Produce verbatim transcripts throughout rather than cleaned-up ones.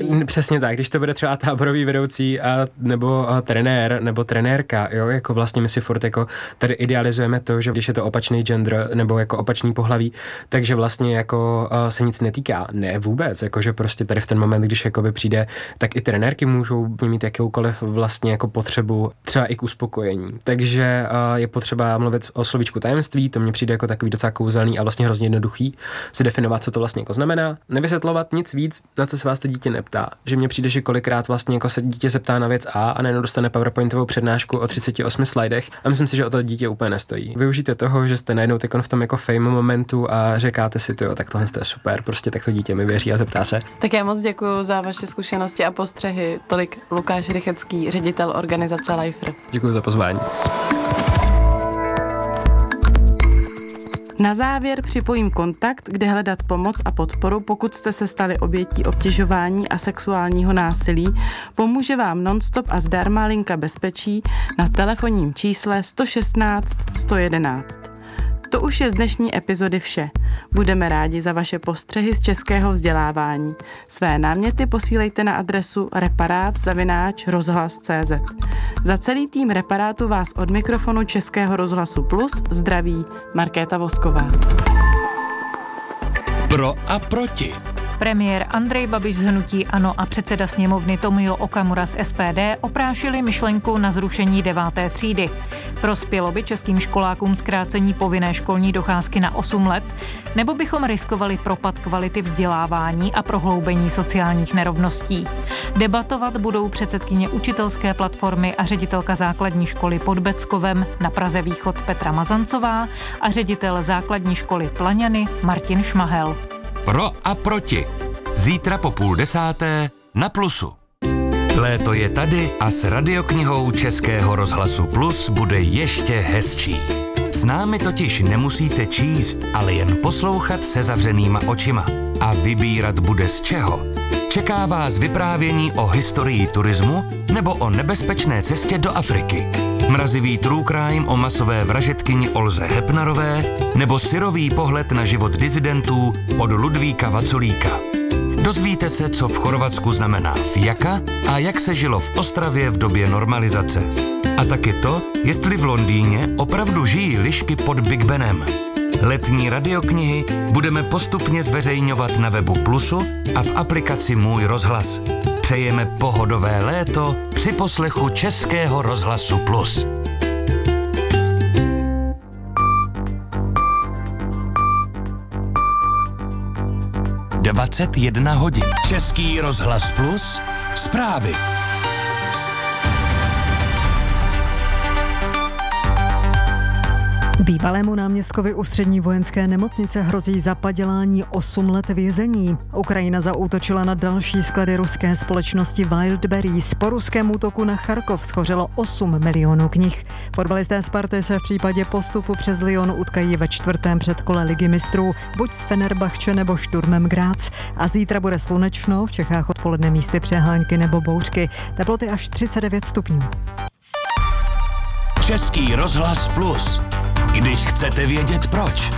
Přesně tak, když to bude třeba táborový vedoucí a, nebo a, trenér nebo trenérka, jo, jako vlastně my si furt jako tady idealizujeme to, že když je to opačný gender nebo jako opačný pohlaví, takže vlastně jako a, se nic netýká. Ne vůbec, jakože prostě tady v ten moment, když jakoby přijde, tak i trenérky můžou mít jakoukoliv vlastně jako potřebu třeba i k uspokojení. Takže a, je potřeba mluvit o slovíčku tajemství, to mně přijde jako takový docela kouzelný a vlastně hrozně jednoduchý si definovat, co to vlastně jako znamená. Nevysvětlovat nic víc, na co se vás to dítě neptá. Že mně přijde, že kolikrát vlastně jako se dítě zeptá na věc A a najednou dostane PowerPointovou přednášku o třiceti osmi slajdech a myslím si, že o to dítě úplně nestojí. Využijte toho, že jste najednou v tom jako fame momentu a říkáte si to, tak tohle je super, prostě tak to dítě mi věří a zeptá se. Tak já moc děkuji za vaše zkušenosti a postřehy. Tolik Lukáš Rychecký, ředitel organizace Lifer. Děkuji za pozvání. Na závěr připojím kontakt, kde hledat pomoc a podporu, pokud jste se stali obětí obtěžování a sexuálního násilí. Pomůže vám nonstop a zdarma linka bezpečí na telefonním čísle sto šestnáct sto jedenáct. To už je z dnešní epizody vše. Budeme rádi za vaše postřehy z českého vzdělávání. Své náměty posílejte na adresu reparát zavináč rozhlas tečka cé zet. Za celý tým Reparátu vás od mikrofonu Českého rozhlasu Plus zdraví Markéta Vosková. Pro a proti. Premiér Andrej Babiš z hnutí ANO a předseda sněmovny Tomio Okamura z es pé dé oprášili myšlenku na zrušení deváté třídy. Prospělo by českým školákům zkrácení povinné školní docházky na osm let, nebo bychom riskovali propad kvality vzdělávání a prohloubení sociálních nerovností. Debatovat budou předsedkyně učitelské platformy a ředitelka základní školy pod Beckovem na Praze Východ Petra Mazancová a ředitel základní školy Plaňany Martin Šmahel. Pro a proti. Zítra po půl desáté na Plusu. Léto je tady a s radioknihou Českého rozhlasu Plus bude ještě hezčí. S námi totiž nemusíte číst, ale jen poslouchat se zavřenýma očima. A vybírat bude z čeho. Čeká vás vyprávění o historii turismu nebo o nebezpečné cestě do Afriky. Mrazivý true crime o masové vražedkyni Olze Hepnarové nebo syrový pohled na život disidentů od Ludvíka Vaculíka. Dozvíte se, co v Chorvatsku znamená fiaka a jak se žilo v Ostravě v době normalizace. A taky to, jestli v Londýně opravdu žijí lišky pod Big Benem. Letní radioknihy budeme postupně zveřejňovat na webu Plusu a v aplikaci Můj rozhlas. Přejeme pohodové léto při poslechu Českého rozhlasu Plus. dvacet jedna hodin. Český rozhlas Plus. Zprávy. Bývalému náměstkovi ústřední vojenské nemocnice hrozí za padělání osm let vězení. Ukrajina zaútočila na další sklady ruské společnosti Wildberries. Po ruském útoku na Charkov schořelo osm milionů knih. Fotbalisté Sparty se v případě postupu přes Lyon utkají ve čtvrtém předkole Ligy mistrů, buď s Fenerbahče nebo Šturmem Graz. A zítra bude slunečno, v Čechách odpoledne místy přehánky nebo bouřky. Teploty až třicet devět stupňů. Český rozhlas Plus. Když chcete vědět proč.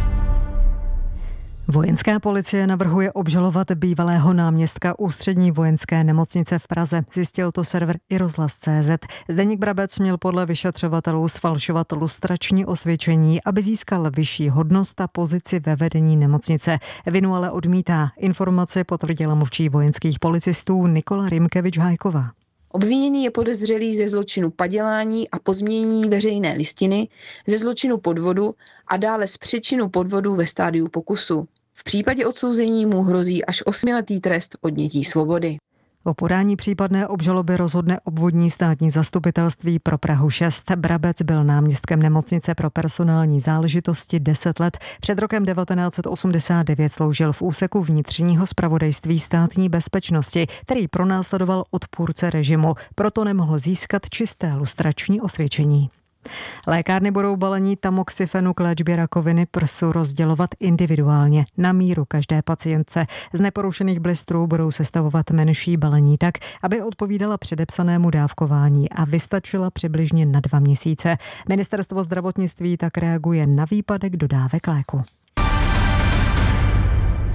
Vojenská policie navrhuje obžalovat bývalého náměstka ústřední vojenské nemocnice v Praze. Zjistil to server i rozhlas tečka cé zet. Zdeněk Brabec měl podle vyšetřovatelů sfalšovat lustrační osvědčení, aby získal vyšší hodnost a pozici ve vedení nemocnice. Vinu ale odmítá. Informace potvrdila mluvčí vojenských policistů Nikola Rymkevič-Hájková. Obviněný je podezřelý ze zločinu padělání a pozměnění veřejné listiny, ze zločinu podvodu a dále z přečinu podvodu ve stádiu pokusu. V případě odsouzení mu hrozí až osmiletý trest odnětí svobody. O podání případné obžaloby rozhodne obvodní státní zastupitelství pro Prahu šest. Brabec byl náměstkem nemocnice pro personální záležitosti deset let. Před rokem devatenáct set osmdesát devět sloužil v úseku vnitřního zpravodajství státní bezpečnosti, který pronásledoval odpůrce režimu, proto nemohl získat čisté lustrační osvědčení. Lékárny budou balení tamoxifenu k léčbě rakoviny prsu rozdělovat individuálně na míru každé pacientce. Z neporušených blistrů budou sestavovat menší balení tak, aby odpovídala předepsanému dávkování a vystačila přibližně na dva měsíce. Ministerstvo zdravotnictví tak reaguje na výpadek dodávek léku.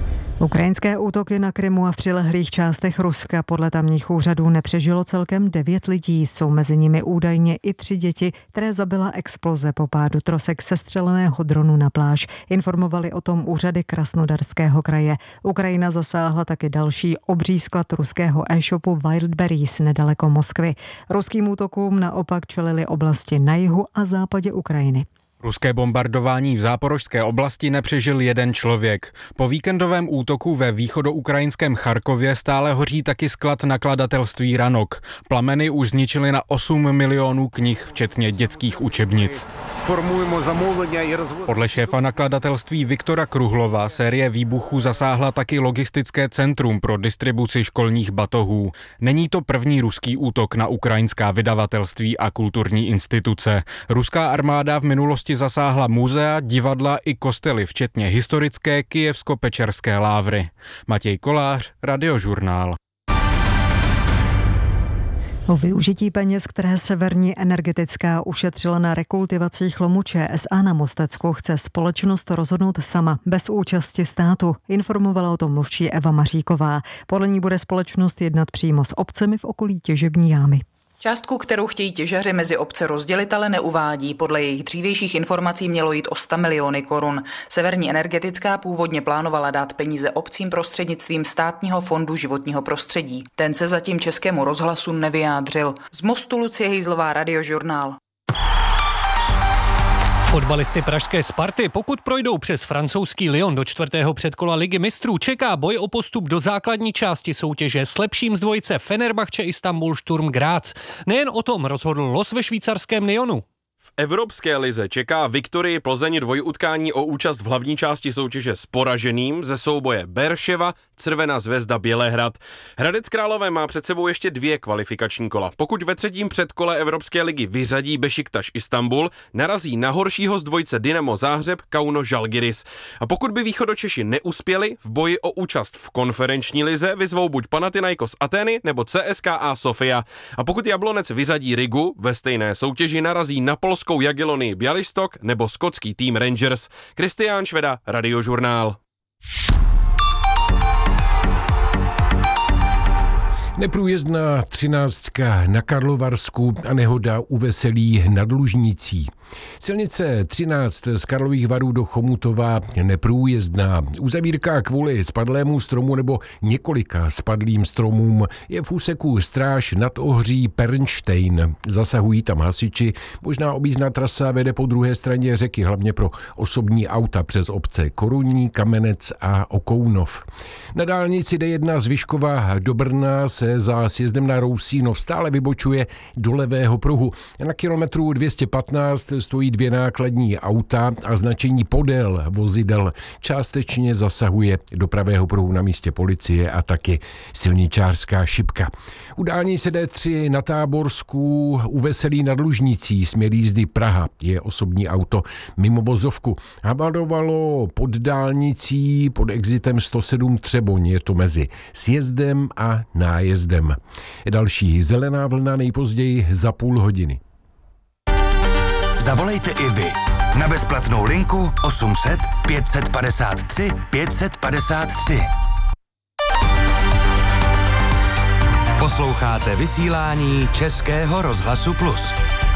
Ukrajinské útoky na Krymu a v přilehlých částech Ruska podle tamních úřadů nepřežilo celkem devět lidí. Jsou mezi nimi údajně i tři děti, které zabila exploze po pádu trosek sestřeleného dronu na pláž. Informovali o tom úřady Krasnodarského kraje. Ukrajina zasáhla taky další obří sklad ruského e-shopu Wildberries nedaleko Moskvy. Ruským útokům naopak čelily oblasti na jihu a západě Ukrajiny. Ruské bombardování v záporožské oblasti nepřežil jeden člověk. Po víkendovém útoku ve východoukrajinském Charkově stále hoří taky sklad nakladatelství Ranok. Plameny už zničily na osm milionů knih, včetně dětských učebnic. Podle šéfa nakladatelství Viktora Kruhlova série výbuchů zasáhla taky logistické centrum pro distribuci školních batohů. Není to první ruský útok na ukrajinská vydavatelství a kulturní instituce. Ruská armáda v minulosti zasáhla muzea, divadla i kostely, včetně historické Kyjevsko-Pečerské lávry. Matěj Kolář, Radiožurnál. O využití peněz, které Severní energetická ušetřila na rekultivacích lomu Č S A na Mostecku, chce společnost rozhodnout sama, bez účasti státu, informovala o tom mluvčí Eva Maříková. Podle ní bude společnost jednat přímo s obcemi v okolí těžební jámy. Částku, kterou chtějí těžaři mezi obce rozdělit, ale neuvádí. Podle jejich dřívějších informací mělo jít o sto miliony korun. Severní energetická původně plánovala dát peníze obcím prostřednictvím Státního fondu životního prostředí. Ten se zatím Českému rozhlasu nevyjádřil. Z Mostu Lucie Hejzlová, Radiožurnál. Fotbalisty pražské Sparty, pokud projdou přes francouzský Lyon do čtvrtého předkola Ligy mistrů, čeká boj o postup do základní části soutěže s lepším z dvojice Fenerbahce Istanbul Sturm Graz. Nejen o tom rozhodl los ve švýcarském Lyonu. V Evropské lize čeká Viktorii Plzeň dvojutkání o účast v hlavní části soutěže s poraženým ze souboje Berševa, Crvená zvezda Bělehrad. Hradec Králové má před sebou ještě dvě kvalifikační kola. Pokud ve třetím předkole Evropské ligy vyřadí Bešiktaš Istanbul, narazí na horšího z dvojice Dynamo Záhřeb Kauno Žalgiris. A pokud by východočeši neuspěli v boji o účast v konferenční lize, vyzvou buď Panathinaikos Atény nebo C S K A Sofia. A pokud Jablonec vyřadí Rigu, ve stejné soutěži narazí na polskou Jagiellonii Białystok nebo skotský tým Rangers. Kristián Šveda, Radiožurnál. Neprůjezdná třináctka na Karlovarsku a nehoda u Veselí nad Lužnicí. Silnice třináct z Karlových Varů do Chomutova neprůjezdná. Uzavírka kvůli spadlému stromu nebo několika spadlým stromům je v úseku Stráž nad Ohří Pernštejn. Zasahují tam hasiči. Možná objízdná trasa vede po druhé straně řeky, hlavně pro osobní auta přes obce Korunní, Kamenec a Okounov. Na dálnici D jedna z Vyškova do Brna se za sjezdem na Rousínov stále vybočuje do levého pruhu. Na kilometru dvě stě patnáct stojí dvě nákladní auta a značení podél vozidel částečně zasahuje do pravého pruhu na místě policie a taky silničářská šipka. U dálnice D tři na Táborsku u Veselí nad Lužnicí směr jízdy Praha je osobní auto mimo vozovku. Havarovalo pod dálnicí pod exitem sto sedm Třeboň, je to mezi sjezdem a nájezdem. Další zelená vlna nejpozději za půl hodiny. Zavolejte i vy na bezplatnou linku osm set pět padesát tři pět padesát tři. Posloucháte vysílání Českého rozhlasu Plus.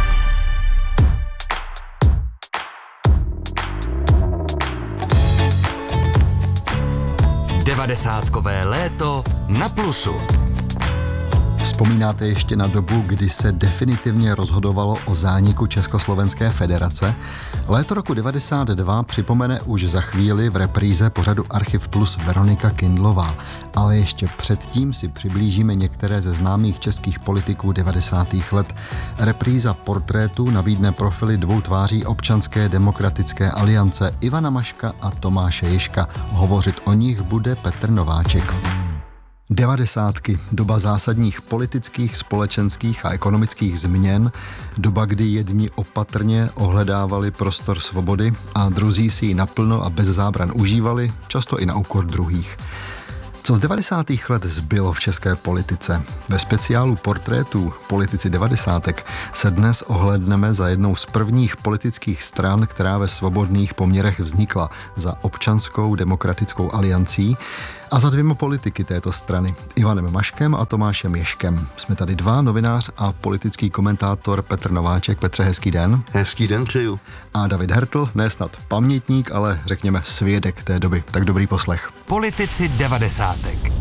Devadesátkové léto na Plusu. Vzpomínáte ještě na dobu, kdy se definitivně rozhodovalo o zániku Československé federace? Léto roku devadesát dva připomene už za chvíli v repríze pořadu Archiv Plus Veronika Kindlová. Ale ještě předtím si přiblížíme některé ze známých českých politiků devadesátých let. Repríza portrétů nabídne profily dvou tváří Občanské demokratické aliance Ivana Maška a Tomáše Ježka. Hovořit o nich bude Petr Nováček. Devadesátky, doba zásadních politických, společenských a ekonomických změn, doba, kdy jedni opatrně ohledávali prostor svobody a druzí si ji naplno a bez zábran užívali, často i na úkor druhých. Co z devadesátých let zbylo v české politice? Ve speciálu portrétů Politici devadesátek se dnes ohlédneme za jednou z prvních politických stran, která ve svobodných poměrech vznikla, za Občanskou demokratickou aliancí. A za dvěma politiky této strany, Ivanem Maškem a Tomášem Ježkem. Jsme tady dva, novinář a politický komentátor Petr Nováček. Petře, hezký den. Hezký den přeju. A David Hertl, ne snad pamětník, ale řekněme svědek té doby. Tak dobrý poslech. Politici devadesátek.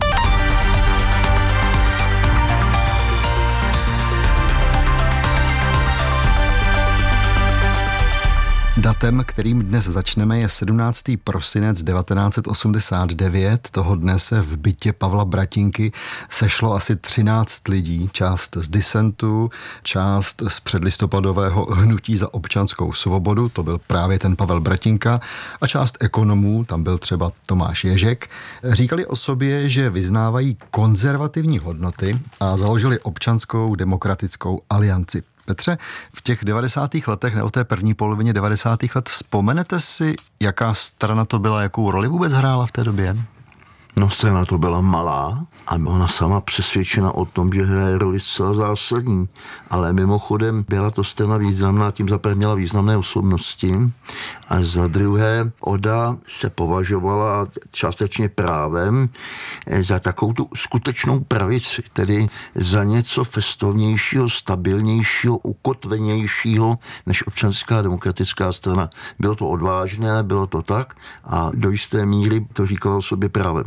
Datem, kterým dnes začneme, je sedmnáctého prosince devatenáct set osmdesát devět. Toho dne se v bytě Pavla Bratinky sešlo asi třináct lidí. Část z disentu, část z předlistopadového hnutí za občanskou svobodu, to byl právě ten Pavel Bratinka, a část ekonomů, tam byl třeba Tomáš Ježek. Říkali o sobě, že vyznávají konzervativní hodnoty a založili Občanskou demokratickou alianci. Petře, v těch devadesátých letech nebo v té první polovině devadesátých let vzpomenete si, jaká strana to byla, jakou roli vůbec hrála v té době? No, strana to byla malá a ona sama přesvědčena o tom, že hraje roli zcela zásadní. Ale mimochodem byla to strana významná, tím za prvé měla významné osobnosti a za druhé Oda se považovala částečně právem za takovou tu skutečnou pravici, tedy za něco festovnějšího, stabilnějšího, ukotvenějšího než Občanská demokratická strana. Bylo to odvážné, bylo to tak a do jisté míry to říkalo o sobě právem.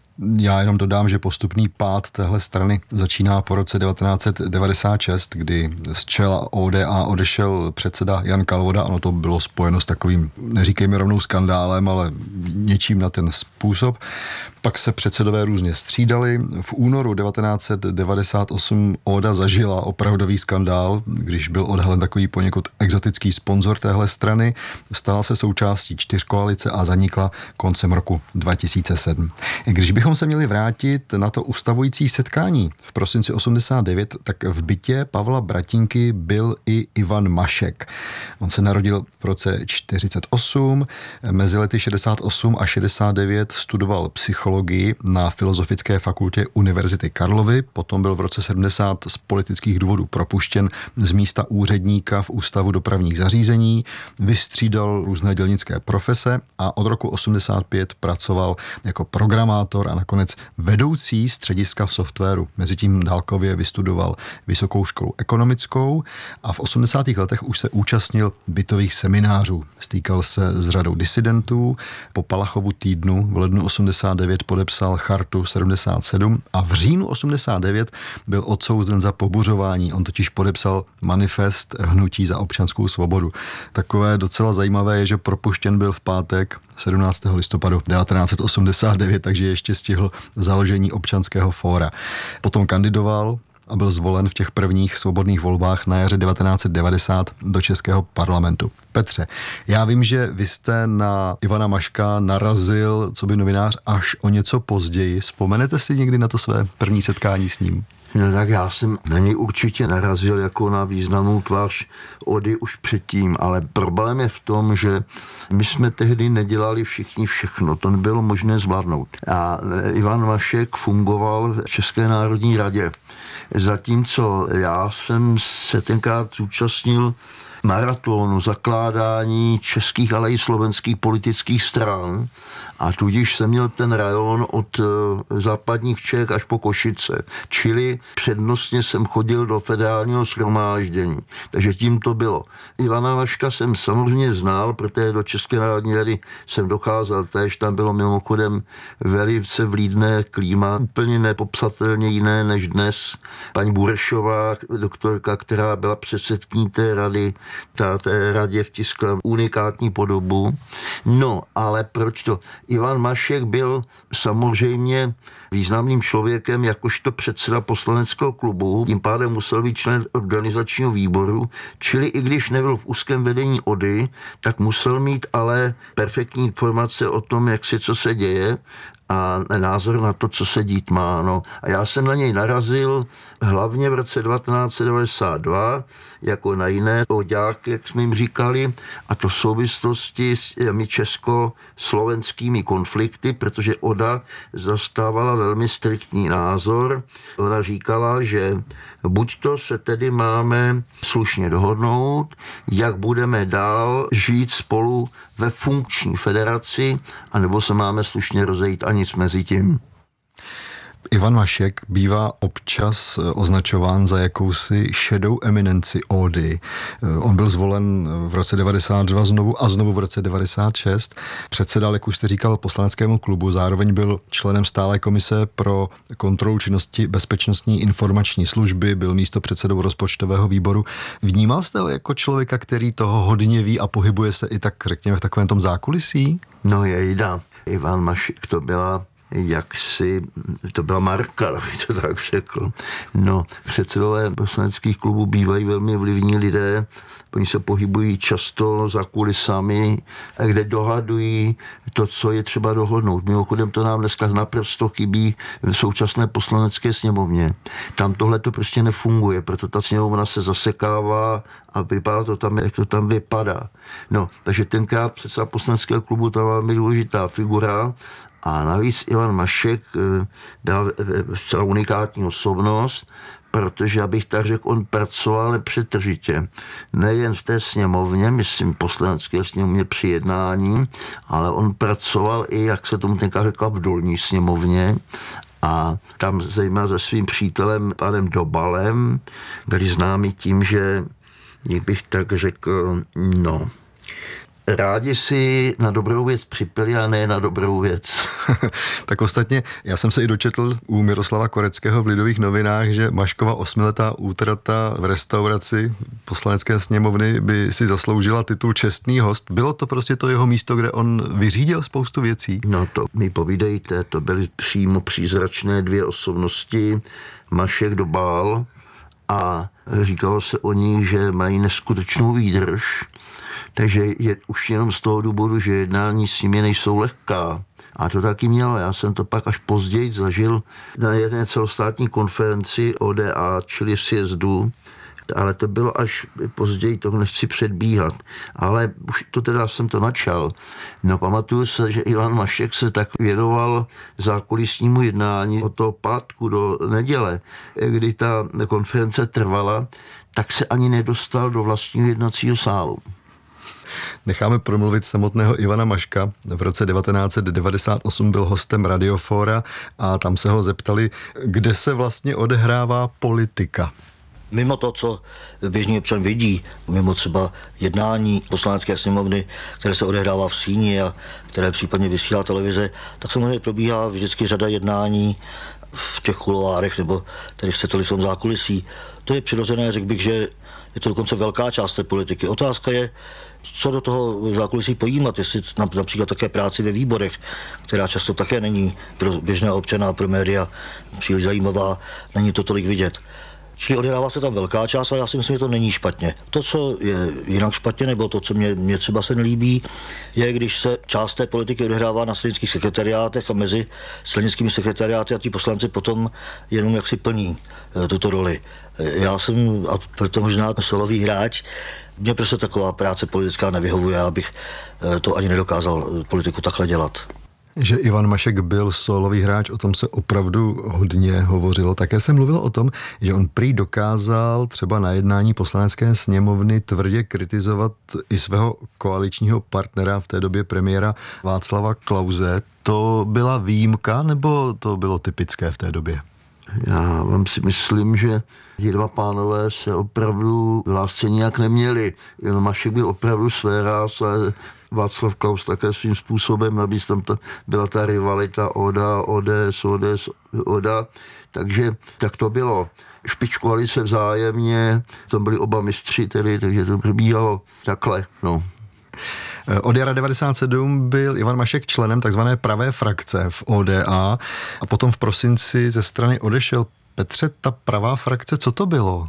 Já jenom dodám, že postupný pád téhle strany začíná po roce devatenáct set devadesát šest, kdy z čela O D A odešel předseda Jan Kalvoda. Ono to bylo spojeno s takovým, neříkejme rovnou skandálem, ale něčím na ten způsob. Pak se předsedové různě střídali. V únoru devatenáct set devadesát osm Oda zažila opravdový skandál, když byl odhalen takový poněkud exotický sponzor téhle strany. Stala se součástí čtyřkoalice a zanikla koncem roku dva tisíce sedm. Když bychom se měli vrátit na to ustavující setkání v prosinci osmdesát devět, tak v bytě Pavla Bratinky byl i Ivan Mašek. On se narodil v roce čtyřicet osm, mezi lety šedesát osm a šedesát devět studoval psychologii na Filozofické fakultě Univerzity Karlovy, potom byl v roce sedmdesát z politických důvodů propuštěn z místa úředníka v Ústavu dopravních zařízení, vystřídal různé dělnické profese a od roku osmdesát pět pracoval jako programátor a nakonec vedoucí střediska v softwaru. Mezitím dálkově vystudoval Vysokou školu ekonomickou a v osmdesátých letech už se účastnil bytových seminářů. Stýkal se s řadou disidentů. Po Palachovu týdnu v lednu osmdesát devět podepsal chartu sedmdesát sedm a v říjnu osmdesát devět byl odsouzen za pobuřování. On totiž podepsal manifest hnutí za občanskou svobodu. Takové docela zajímavé je, že propuštěn byl v pátek sedmnáctého listopadu devatenáct set osmdesát devět, takže ještě stihl založení Občanského fóra. Potom kandidoval a byl zvolen v těch prvních svobodných volbách na jaře devatenáct set devadesát do Českého parlamentu. Petře, já vím, že vy jste na Ivana Maška narazil, co by novinář, až o něco později. Vzpomenete si někdy na to své první setkání s ním? No tak já jsem na něj určitě narazil jako na významnou tvář Ody už předtím, ale problém je v tom, že my jsme tehdy nedělali všichni všechno, to nebylo možné zvládnout. A Ivan Mašek fungoval v České národní radě, zatímco já jsem se tenkrát zúčastnil maratonu zakládání českých, ale i slovenských politických stran a tudíž jsem měl ten rajon od západních Čech až po Košice, čili přednostně jsem chodil do federálního shromáždění, takže tím to bylo. Ivana Maška jsem samozřejmě znal, protože do České národní rady jsem docházel též, tam bylo mimochodem velice vlídné klíma, úplně nepopsatelně jiné než dnes. Paní Burešová, doktorka, která byla předsedkyní té rady, ta té radě vtiskla unikátní podobu. No, ale proč to? Ivan Mašek byl samozřejmě významným člověkem jakožto předseda poslaneckého klubu, tím pádem musel být člen organizačního výboru, čili i když nebyl v úzkém vedení Ody, tak musel mít ale perfektní informace o tom, jak se co se děje a názor na to, co se dít má. No. A já jsem na něj narazil hlavně v roce devatenáct set devadesát dva, jako na jiné oďáky, jak jsme jim říkali, a to v souvislosti s těmi česko-slovenskými konflikty, protože Oda zastávala velmi striktní názor. Ona říkala, že buď to se tedy máme slušně dohodnout, jak budeme dál žít spolu ve funkční federaci, anebo se máme slušně rozejít a nic mezi tím. Ivan Mašek bývá občas označován za jakousi šedou eminenci ódy. On byl zvolen v roce devadesát dva znovu a znovu v roce devadesát šest. Předsedal, jak už jste říkal, poslaneckému klubu, zároveň byl členem stálé komise pro kontrolu činnosti Bezpečnostní informační služby, byl místopředsedou rozpočtového výboru. Vnímal jste ho jako člověka, který toho hodně ví a pohybuje se i tak, řekněme, v takovém tom zákulisí? No jejda, Ivan Mašek to byla jak si, to byla marka, abych to tak řekl. No, předsedové poslaneckých klubů bývají velmi vlivní lidé, oni se pohybují často za kulisami, kde dohadují to, co je třeba dohodnout. Mimochodem to nám dneska naprosto chybí v současné poslanecké sněmovně. Tam tohle to prostě nefunguje, proto ta sněmovna se zasekává a vypadá to tam, jak to tam vypadá. No, takže tenkrát předseda poslaneckého klubu to byla velmi důležitá figura. A navíc Ivan Mašek byl zcela unikátní osobnost, protože, abych tak řekl, on pracoval nepřetržitě. Nejen v té sněmovně, myslím poslanecké sněmovně při jednání, ale on pracoval i, jak se tomu tenkrát řekla, v dolní sněmovně. A tam zejména se svým přítelem panem Dobalem byli známi tím, že, jak bych tak řekl, no... rádi si na dobrou věc připili a ne na dobrou věc. Tak ostatně, já jsem se i dočetl u Miroslava Koreckého v Lidových novinách, že Maškova osmiletá útrata v restauraci Poslanecké sněmovny by si zasloužila titul čestný host. Bylo to prostě to jeho místo, kde on vyřídil spoustu věcí? No to mi povídejte, to byly přímo přízračné dvě osobnosti, Mašek Dobal, a říkalo se o nich, že mají neskutečnou výdrž. Takže je už jenom z toho důvodu, že jednání s nimi nejsou lehká. A to taky mělo. Já jsem to pak až později zažil na jedné celostátní konferenci O D A, čili sjezdu, ale to bylo až později, to nechci předbíhat. Ale už to teda jsem to načal. No pamatuju se, že Ivan Mašek se tak věnoval zákulisnímu jednání od toho pátku do neděle, kdy ta konference trvala, tak se ani nedostal do vlastního jednacího sálu. Necháme promluvit samotného Ivana Maška. V roce devatenáct set devadesát osm byl hostem Radiofóra a tam se ho zeptali, kde se vlastně odehrává politika. Mimo to, co běžný občan vidí, mimo třeba jednání Poslanecké sněmovny, které se odehrává v síni a které případně vysílá televize, tak samozřejmě probíhá vždycky řada jednání v těch kuloárech nebo tady chcete-li v tom zákulisí. To je přirozené, řekl bych, že je to dokonce velká část té politiky. Otázka je, co do toho zákulisí pojímat, jestli například také práci ve výborech, která často také není pro běžného občana a pro média příliš zajímavá, není to tolik vidět. Čili odehrává se tam velká část a já si myslím, že to není špatně. To, co je jinak špatně, nebo to, co mě, mě třeba se nelíbí, je, když se část té politiky odehrává na stranických sekretariátech a mezi stranickými sekretariáty a ti poslanci potom jenom jaksi plní e, tuto roli. E, já jsem, a proto možná solový hráč, mě prostě taková práce politická nevyhovuje, abych e, to ani nedokázal politiku takhle dělat. Že Ivan Mašek byl sólový hráč, o tom se opravdu hodně hovořilo. Také se mluvilo o tom, že on prý dokázal třeba na jednání Poslanecké sněmovny tvrdě kritizovat i svého koaličního partnera, v té době premiéra Václava Klause. To byla výjimka, nebo to bylo typické v té době? Já vám si myslím, že ti dva pánové se opravdu v lásce nijak neměli. Jen Mašek byl opravdu své ráz, ale Václav Klaus také svým způsobem, navíc tam ta, byla ta rivalita Oda, O D S, O D S, Oda, takže tak to bylo. Špičkovali se vzájemně, tam byli oba mistři tedy, takže to probíhalo takhle, no. Od jara devadesát sedm byl Ivan Mašek členem takzvané pravé frakce v O D A a potom v prosinci ze strany odešel. Petře, ta pravá frakce, co to bylo?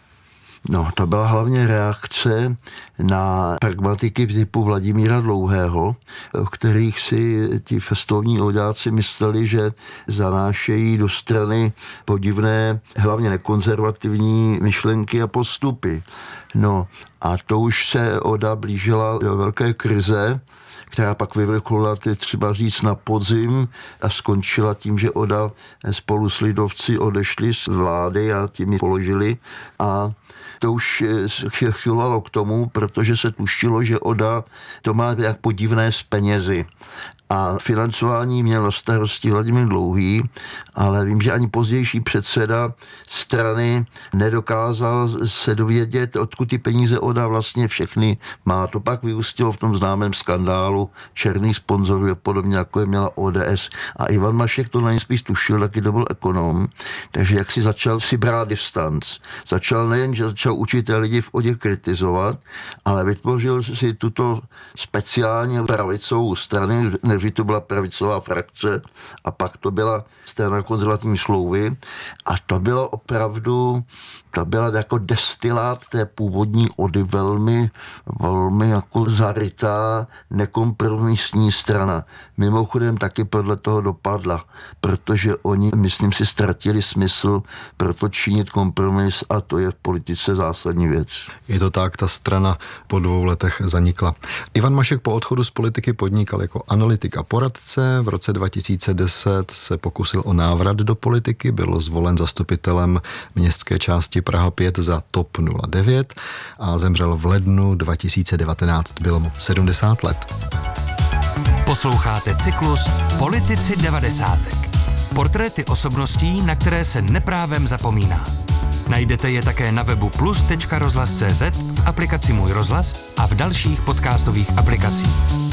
No, to byla hlavně reakce na pragmatiky typu Vladimíra Dlouhého, o kterých si ti festovní odáci mysleli, že zanášejí do strany podivné, hlavně nekonzervativní myšlenky a postupy. No a to už se Oda blížila do velké krize, která pak vyvrcholila, ty třeba říct, na podzim a skončila tím, že Oda spolu s lidovci odešli z vlády a tím ji položili a to už se chvělovalo k tomu, protože se tušilo, že Oda to má jak podivné s penězi. a financování měl na starosti Vladimír Dlouhý, ale vím, že ani pozdější předseda strany nedokázal se dovědět, odkud ty peníze O D A vlastně všechny má. To pak vyústilo v tom známém skandálu černých sponzorů, podobně jako je měla O D S. A Ivan Mašek to nejspíš tušil, taky to byl ekonom, takže jak si začal si brát distanc. Začal nejen, že začal určité lidi v Odě kritizovat, ale vytvořil si tuto speciálně pravicovou stranu, než to byla pravicová frakce a pak to byla strana konzervativní Slouvy a to bylo opravdu, to byla jako destilát té původní Ody, velmi, velmi jako zarytá, nekompromisní strana. Mimochodem taky podle toho dopadla, protože oni, myslím si, ztratili smysl pro to činit kompromis a to je v politice zásadní věc. Je to tak, ta strana po dvou letech zanikla. Ivan Mašek po odchodu z politiky podnikal jako analytik a poradce. V roce dva tisíce deset se pokusil o návrat do politiky, byl zvolen zastupitelem městské části Praha pět za T O P nula devět a zemřel v lednu dva tisíce devatenáct. Bylo mu sedmdesát let. Posloucháte cyklus Politici devadesátek. Portréty osobností, na které se neprávem zapomíná. Najdete je také na webu plus tečka rozhlas tečka cé zet, v aplikaci Můj rozhlas a v dalších podcastových aplikacích.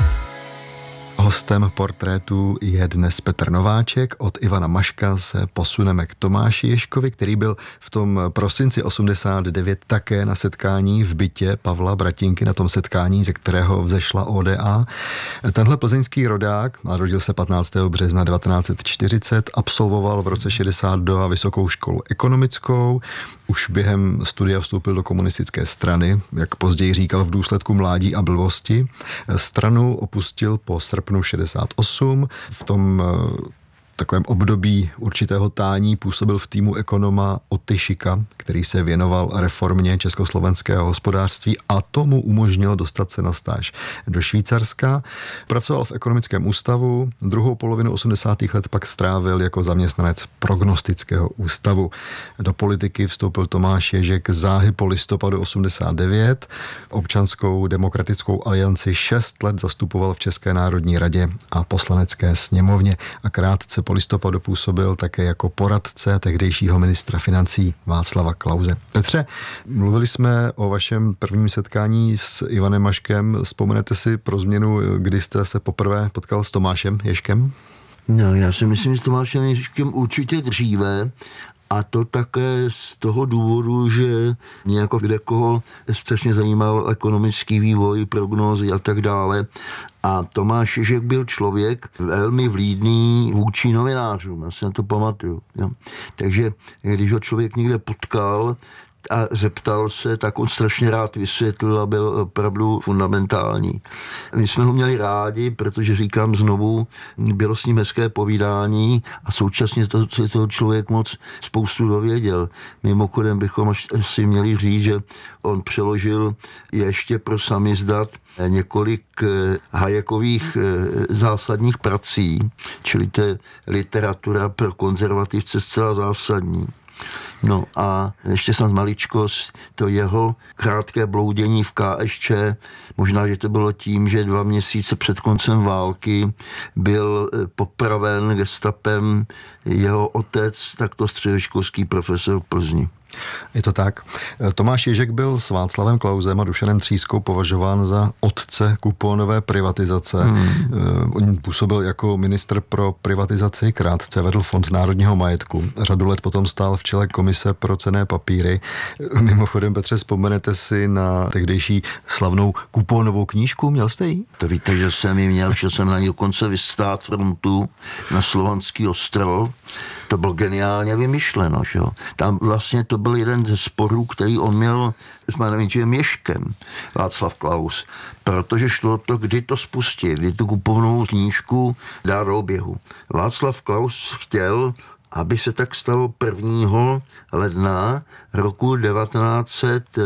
Hostem portrétu je dnes Petr Nováček. Od Ivana Maška se posuneme k Tomáši Ježkovi, který byl v tom prosinci osmdesát devět také na setkání v bytě Pavla Bratinky, na tom setkání, ze kterého vzešla O D A. Tenhle plzeňský rodák, narodil se patnáctého března devatenáct set čtyřicet, absolvoval v roce šedesát dva vysokou školu ekonomickou, už během studia vstoupil do komunistické strany, jak později říkal, v důsledku mládí a blbosti. Stranu opustil po srpnu šedesát osm, v tom takovém období určitého tání působil v týmu ekonoma Otyšika, který se věnoval reformě československého hospodářství a tomu umožnilo dostat se na stáž do Švýcarska. Pracoval v ekonomickém ústavu, druhou polovinu osmdesátých let pak strávil jako zaměstnanec prognostického ústavu. Do politiky vstoupil Tomáš Ježek záhy po listopadu osmdesát devět. Občanskou demokratickou alianci šest let zastupoval v České národní radě a poslanecké sněmovně a krátce po listopadu působil také jako poradce tehdejšího ministra financí Václava Klause. Petře, mluvili jsme o vašem prvním setkání s Ivanem Maškem. Vzpomenete si pro změnu, kdy jste se poprvé potkal s Tomášem Ježkem? No, já si myslím, že s Tomášem Ježkem určitě dříve, a to také z toho důvodu, že mě jako kdekoho strašně zajímal ekonomický vývoj, prognózy a tak dále. A Tomáš Ježek byl člověk velmi vlídný vůči novinářům, já si na to pamatuju. Jo. Takže když ho člověk někde potkal a zeptal se, tak on strašně rád vysvětlil a byl opravdu fundamentální. My jsme ho měli rádi, protože říkám znovu, bylo s ním hezké povídání a současně to, se toho člověk moc spoustu dověděl. Mimochodem bychom si měli říct, že on přeložil ještě pro samizdat několik Hayekových zásadních prací, čili to je literatura pro konzervativce zcela zásadní. No a ještě snad maličkost, to jeho krátké bloudění v K S Č, možná, že to bylo tím, že dva měsíce před koncem války byl popraven gestapem jeho otec, takto středoškolský profesor v Plzni. Je to tak. Tomáš Ježek byl s Václavem Klausem a Dušanem Třískou považován za otce kuponové privatizace. Hmm. On působil jako ministr pro privatizaci, krátce vedl Fond národního majetku. Řadu let potom stál v čele komise pro cenné papíry. Mimochodem, Petře, vzpomenete si na tehdejší slavnou kuponovou knížku? Měl jste ji? To víte, že jsem ji měl, že jsem na ní dokonce vystát frontu na Slovanský ostrov. To bylo geniálně vymyšleno, že jo. Tam vlastně to byl jeden ze sporů, který on měl s Manevičem Ježkem, Václav Klaus, protože šlo to, kdy to spustit, kdy tu kupovnou knížku dá do oběhu. Václav Klaus chtěl, aby se tak stalo prvního ledna roku devatenáct set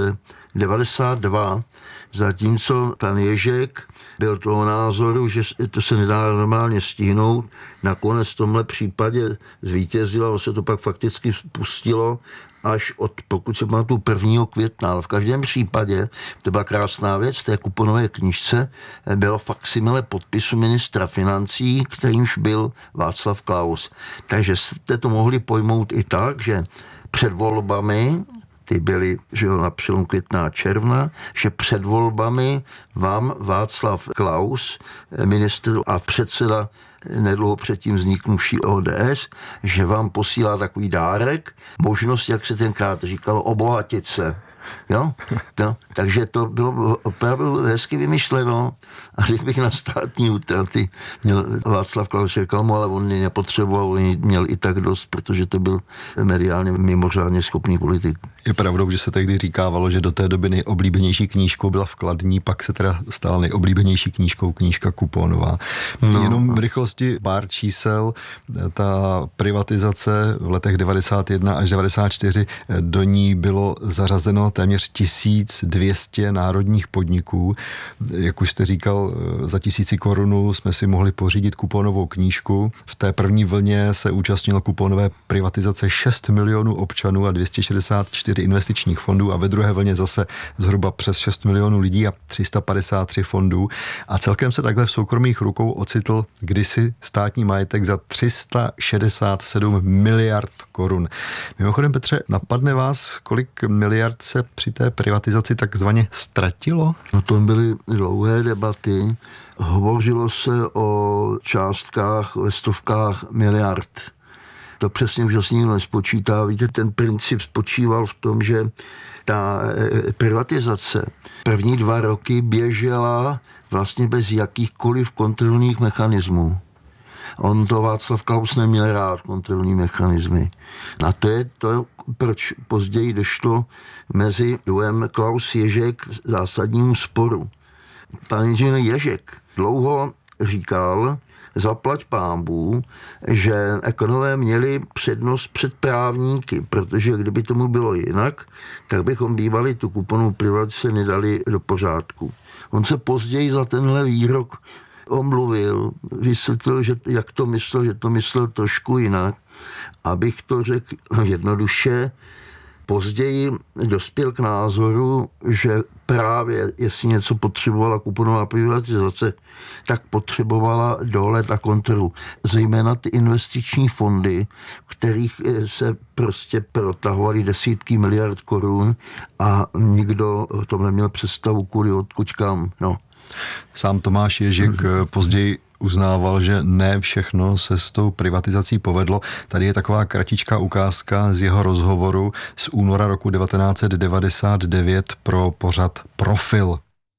devadesát dva, zatímco pan Ježek byl toho názoru, že to se nedá normálně stihnout. Nakonec v tomhle případě zvítězilo, se to pak fakticky spustilo až od, pokud se pamatuju, prvního května. Ale v každém případě, to byla krásná věc, v té kuponové knížce bylo faksimile podpisu ministra financí, kterýmž byl Václav Klaus. Takže jste to mohli pojmout i tak, že před volbami, ty byly, že jo, na přelomu května a června, že před volbami vám Václav Klaus, ministr a předseda nedlouho předtím vzniknuvší O D S, že vám posílá takový dárek, možnost, jak se tenkrát říkalo, obohatit se. Jo? No, takže to bylo opravdu hezky vymyšleno a řekl bych na státní útraty. Měl Václav Klaus reklamu, ale on ji nepotřeboval, on měl i tak dost, protože to byl mediálně mimořádně schopný politik. Je pravdou, že se tehdy říkávalo, že do té doby nejoblíbenější knížkou byla vkladní, pak se teda stala nejoblíbenější knížkou knížka kuponová. No. Jenom v rychlosti pár čísel. Ta privatizace v letech devadesát jedna až devadesát čtyři, do ní bylo zařazeno téměř tisíc dvě stě národních podniků. Jak už jste říkal, za tisíci korunů jsme si mohli pořídit kuponovou knížku. V té první vlně se účastnilo kuponové privatizace šest milionů občanů a dvě stě šedesát čtyři investičních fondů a ve druhé vlně zase zhruba přes šest milionů lidí a tři sta padesát tři fondů. A celkem se takhle v soukromých rukou ocitl kdysi státní majetek za tři sta šedesát sedm miliard korun. Mimochodem, Petře, napadne vás, kolik miliard se při té privatizaci takzvaně ztratilo? No to byly dlouhé debaty. Hovořilo se o částkách ve stovkách miliard. To přesně už asi nikdo nespočítá. Víte, ten princip spočíval v tom, že ta privatizace první dva roky běžela vlastně bez jakýchkoliv kontrolních mechanismů. On to Václav Klaus neměl rád, kontrolní mechanismy. A to je to, proč později došlo mezi duem Klaus-Ježek zásadnímu sporu. Pan inženýr Ježek dlouho říkal, zaplať pánbů, že ekonomové měli přednost před právníky, protože kdyby tomu bylo jinak, tak bychom bývali tu kuponovou privatizaci nedali do pořádku. On se později za tenhle výrok omluvil, vysvětlil, že jak to myslel, že to myslel trošku jinak. Abych to řekl jednoduše, později dospěl k názoru, že právě jestli něco potřebovala kuponová privatizace, tak potřebovala dohled a kontrolu. Zejména ty investiční fondy, kterých se prostě protahovaly desítky miliard korun a nikdo o tom neměl představu, kudy odkud kam. No. Sám Tomáš Ježek později uznával, že ne všechno se s tou privatizací povedlo. Tady je taková kratičká ukázka z jeho rozhovoru z února roku devatenáct set devadesát devět pro pořad Profil.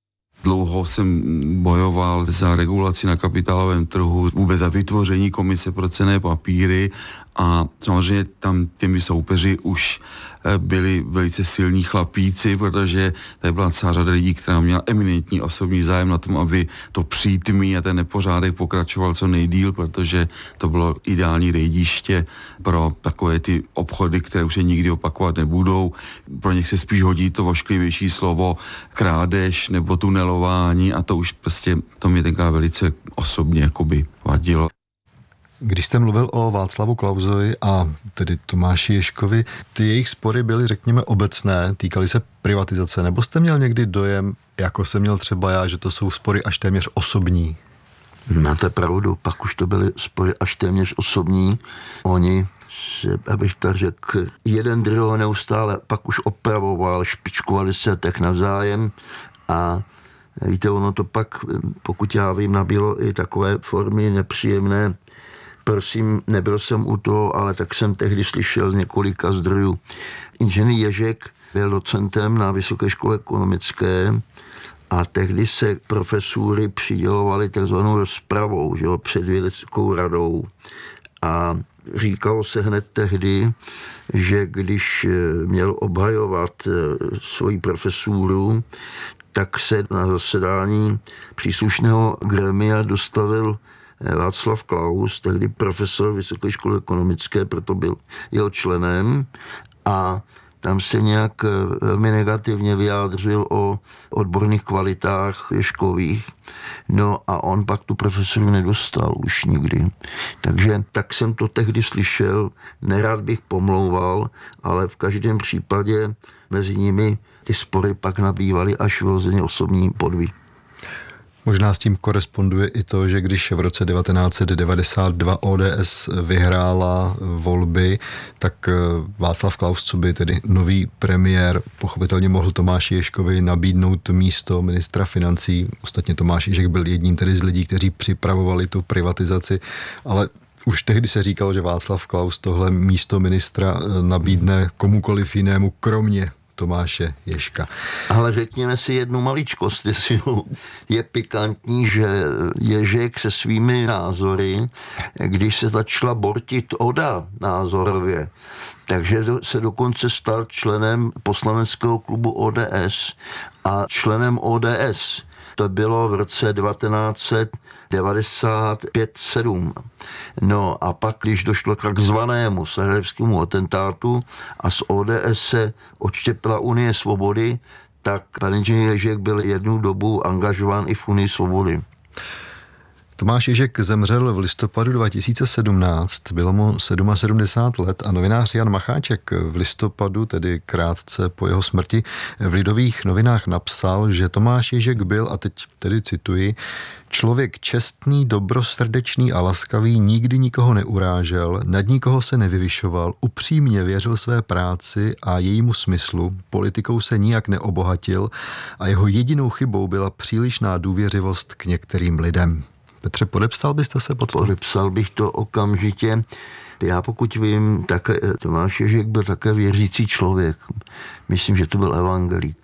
Dlouho jsem bojoval za regulaci na kapitálovém trhu, vůbec za vytvoření komise pro cenné papíry a samozřejmě tam těmi soupeři už byli velice silní chlapíci, protože tady byla celá řada lidí, která měla eminentní osobní zájem na tom, aby to přítmí a ten nepořádek pokračoval co nejdýl, protože to bylo ideální rejdiště pro takové ty obchody, které už se nikdy opakovat nebudou. Pro něch se spíš hodí to vošklivější slovo krádež nebo tunelování a to už prostě to mě tenkrát velice osobně jakoby vadilo. Když jste mluvil o Václavu Klausovi a tedy Tomáši Ježkovi, ty jejich spory byly, řekněme, obecné, týkaly se privatizace, nebo jste měl někdy dojem, jako jsem měl třeba já, že to jsou spory až téměř osobní? Máte pravdu, pak už to byly spory až téměř osobní. Oni, abych to řekl, jeden druhého neustále pak už opravoval, špičkovali se tak navzájem a víte, ono to pak, pokud já vím, nabílo i takové formy nepříjemné. Prosím, nebyl jsem u toho, ale tak jsem tehdy slyšel z několika zdrojů. Inženýr Ježek byl docentem na Vysoké škole ekonomické a tehdy se profesury přidělovali takzvanou rozpravou, že jo, před vědeckou radou. A říkalo se hned tehdy, že když měl obhajovat svoji profesuru, tak se na zasedání příslušného gremia dostavil Václav Klaus, tehdy profesor Vysoké školy ekonomické, proto byl jeho členem a tam se nějak velmi negativně vyjádřil o odborných kvalitách Ježkových. No a on pak tu profesoru nedostal už nikdy. Takže tak jsem to tehdy slyšel, nerad bych pomlouval, ale v každém případě mezi nimi ty spory pak nabývaly až vyloženě osobní podvy. Možná s tím koresponduje i to, že když v roce devatenáct set devadesát dva O D S vyhrála volby, tak Václav Klaus, co by tedy nový premiér, pochopitelně mohl Tomáši Ježkovi nabídnout místo ministra financí. Ostatně Tomáš Ježek byl jedním tedy z lidí, kteří připravovali tu privatizaci, ale už tehdy se říkalo, že Václav Klaus tohle místo ministra nabídne komukoliv jinému, kromě Tomáše Ježka. Ale řekněme si jednu maličkost, je pikantní, že Ježek se svými názory, když se začala bortit Oda názorově, takže se dokonce stal členem poslaneckého klubu O D S a členem O D S. To bylo v roce devatenáct set devadesát pět sedm. No a pak, když došlo k takzvanému sarajevskému atentátu a z O D S se odštěpila Unie svobody, tak pan inženýr Ježek byl jednu dobu angažován i v Unii svobody. Tomáš Ježek zemřel v listopadu dva tisíce sedmnáct, bylo mu sedmdesát sedm let a novinář Jan Macháček v listopadu, tedy krátce po jeho smrti, v Lidových novinách napsal, že Tomáš Ježek byl, a teď tedy cituji, člověk čestný, dobrosrdečný a laskavý, nikdy nikoho neurážel, nad nikoho se nevyvyšoval, upřímně věřil své práci a jejímu smyslu, politikou se nijak neobohatil a jeho jedinou chybou byla přílišná důvěřivost k některým lidem. Petře, podepsal byste se pod to? Podepsal bych to okamžitě. Já pokud vím, tak Tomáš Ježek byl také věřící člověk. Myslím, že to byl evangelík.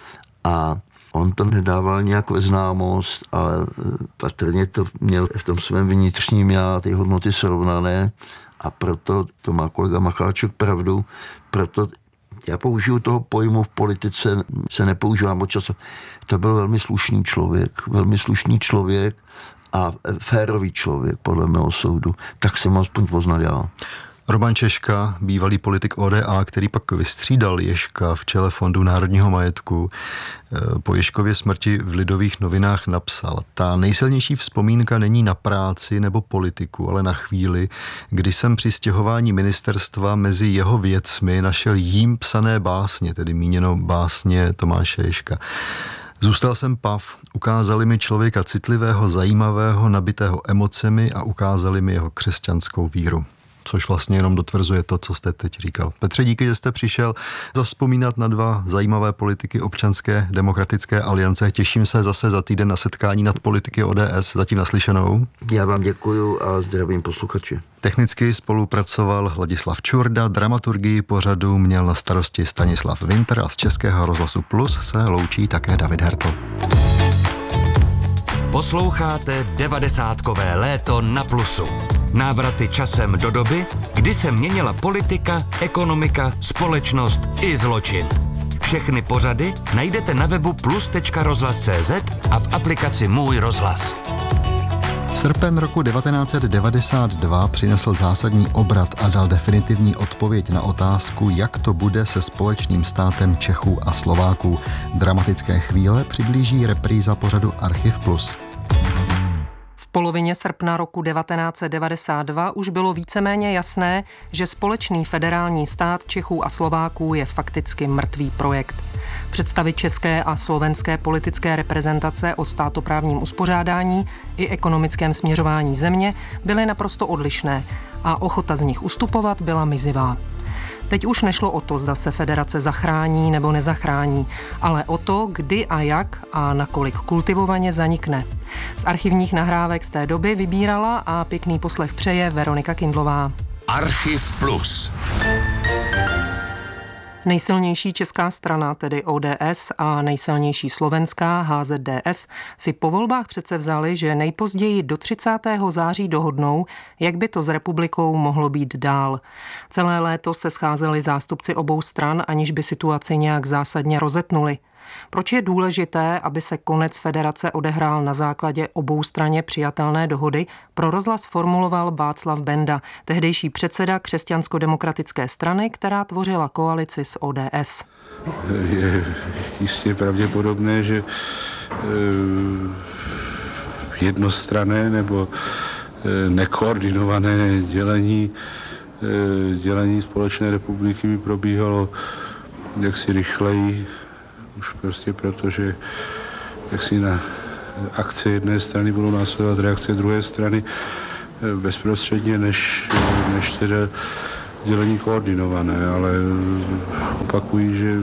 A on to nedával nějak ve známost, ale patrně to měl v tom svém vnitřním já ty hodnoty srovnané a proto, to má kolega Macháček pravdu, proto já použiju toho pojmu v politice, se nepoužívám od času. To byl velmi slušný člověk, velmi slušný člověk a férový člověk, podle mého soudu. Tak jsem aspoň poznal já. Roman Češka, bývalý politik O D A, který pak vystřídal Ježka v čele Fondu národního majetku, po Ježkově smrti v Lidových novinách napsal: ta nejsilnější vzpomínka není na práci nebo politiku, ale na chvíli, kdy jsem při stěhování ministerstva mezi jeho věcmi našel jím psané básně, tedy míněno básně Tomáše Ježka. Zůstal jsem pav, ukázali mi člověka citlivého, zajímavého, nabitého emocemi a ukázali mi jeho křesťanskou víru. Což vlastně jenom dotvrzuje to, co jste teď říkal. Petře, díky, že jste přišel zavzpomínat na dva zajímavé politiky Občanské demokratické aliance. Těším se zase za týden na setkání nad politiky O D S. Zatím naslyšenou. Já vám děkuju a zdravím posluchači. Technicky spolupracoval Ladislav Čurda, dramaturgii pořadu měl na starosti Stanislav Winter a z Českého rozhlasu Plus se loučí také David Hertl. Posloucháte devadesátkové léto na Plusu. Návraty časem do doby, kdy se měnila politika, ekonomika, společnost i zločin. Všechny pořady najdete na webu plus tečka rozhlas tečka cé zet a v aplikaci Můj rozhlas. Srpen roku devatenáct set devadesát dva přinesl zásadní obrat a dal definitivní odpověď na otázku, jak to bude se společným státem Čechů a Slováků. Dramatické chvíle přiblíží repríza pořadu Archiv Plus. V polovině srpna roku devatenáct set devadesát dva už bylo víceméně jasné, že společný federální stát Čechů a Slováků je fakticky mrtvý projekt. Představy české a slovenské politické reprezentace o státoprávním uspořádání i ekonomickém směřování země byly naprosto odlišné a ochota z nich ustupovat byla mizivá. Teď už nešlo o to, zda se federace zachrání nebo nezachrání, ale o to, kdy a jak a nakolik kultivovaně zanikne. Z archivních nahrávek z té doby vybírala a pěkný poslech přeje Veronika Kindlová. Archiv Plus. Nejsilnější česká strana, tedy O D S, a nejsilnější slovenská H Z D S, si po volbách přece vzali, že nejpozději do třicátého září dohodnou, jak by to s republikou mohlo být dál. Celé léto se scházeli zástupci obou stran, aniž by situaci nějak zásadně rozetnuli. Proč je důležité, aby se konec federace odehrál na základě oboustranně přijatelné dohody, pro Rozhlas formuloval Václav Benda, tehdejší předseda Křesťansko-demokratické strany, která tvořila koalici s O D S. Je jistě pravděpodobné, že jednostranné nebo nekoordinované dělení, dělení společné republiky by probíhalo jaksi rychleji, už prostě proto, že jaksi na akce jedné strany budou následovat reakce druhé strany bezprostředně, než, než teda dělení koordinované, ale opakuji, že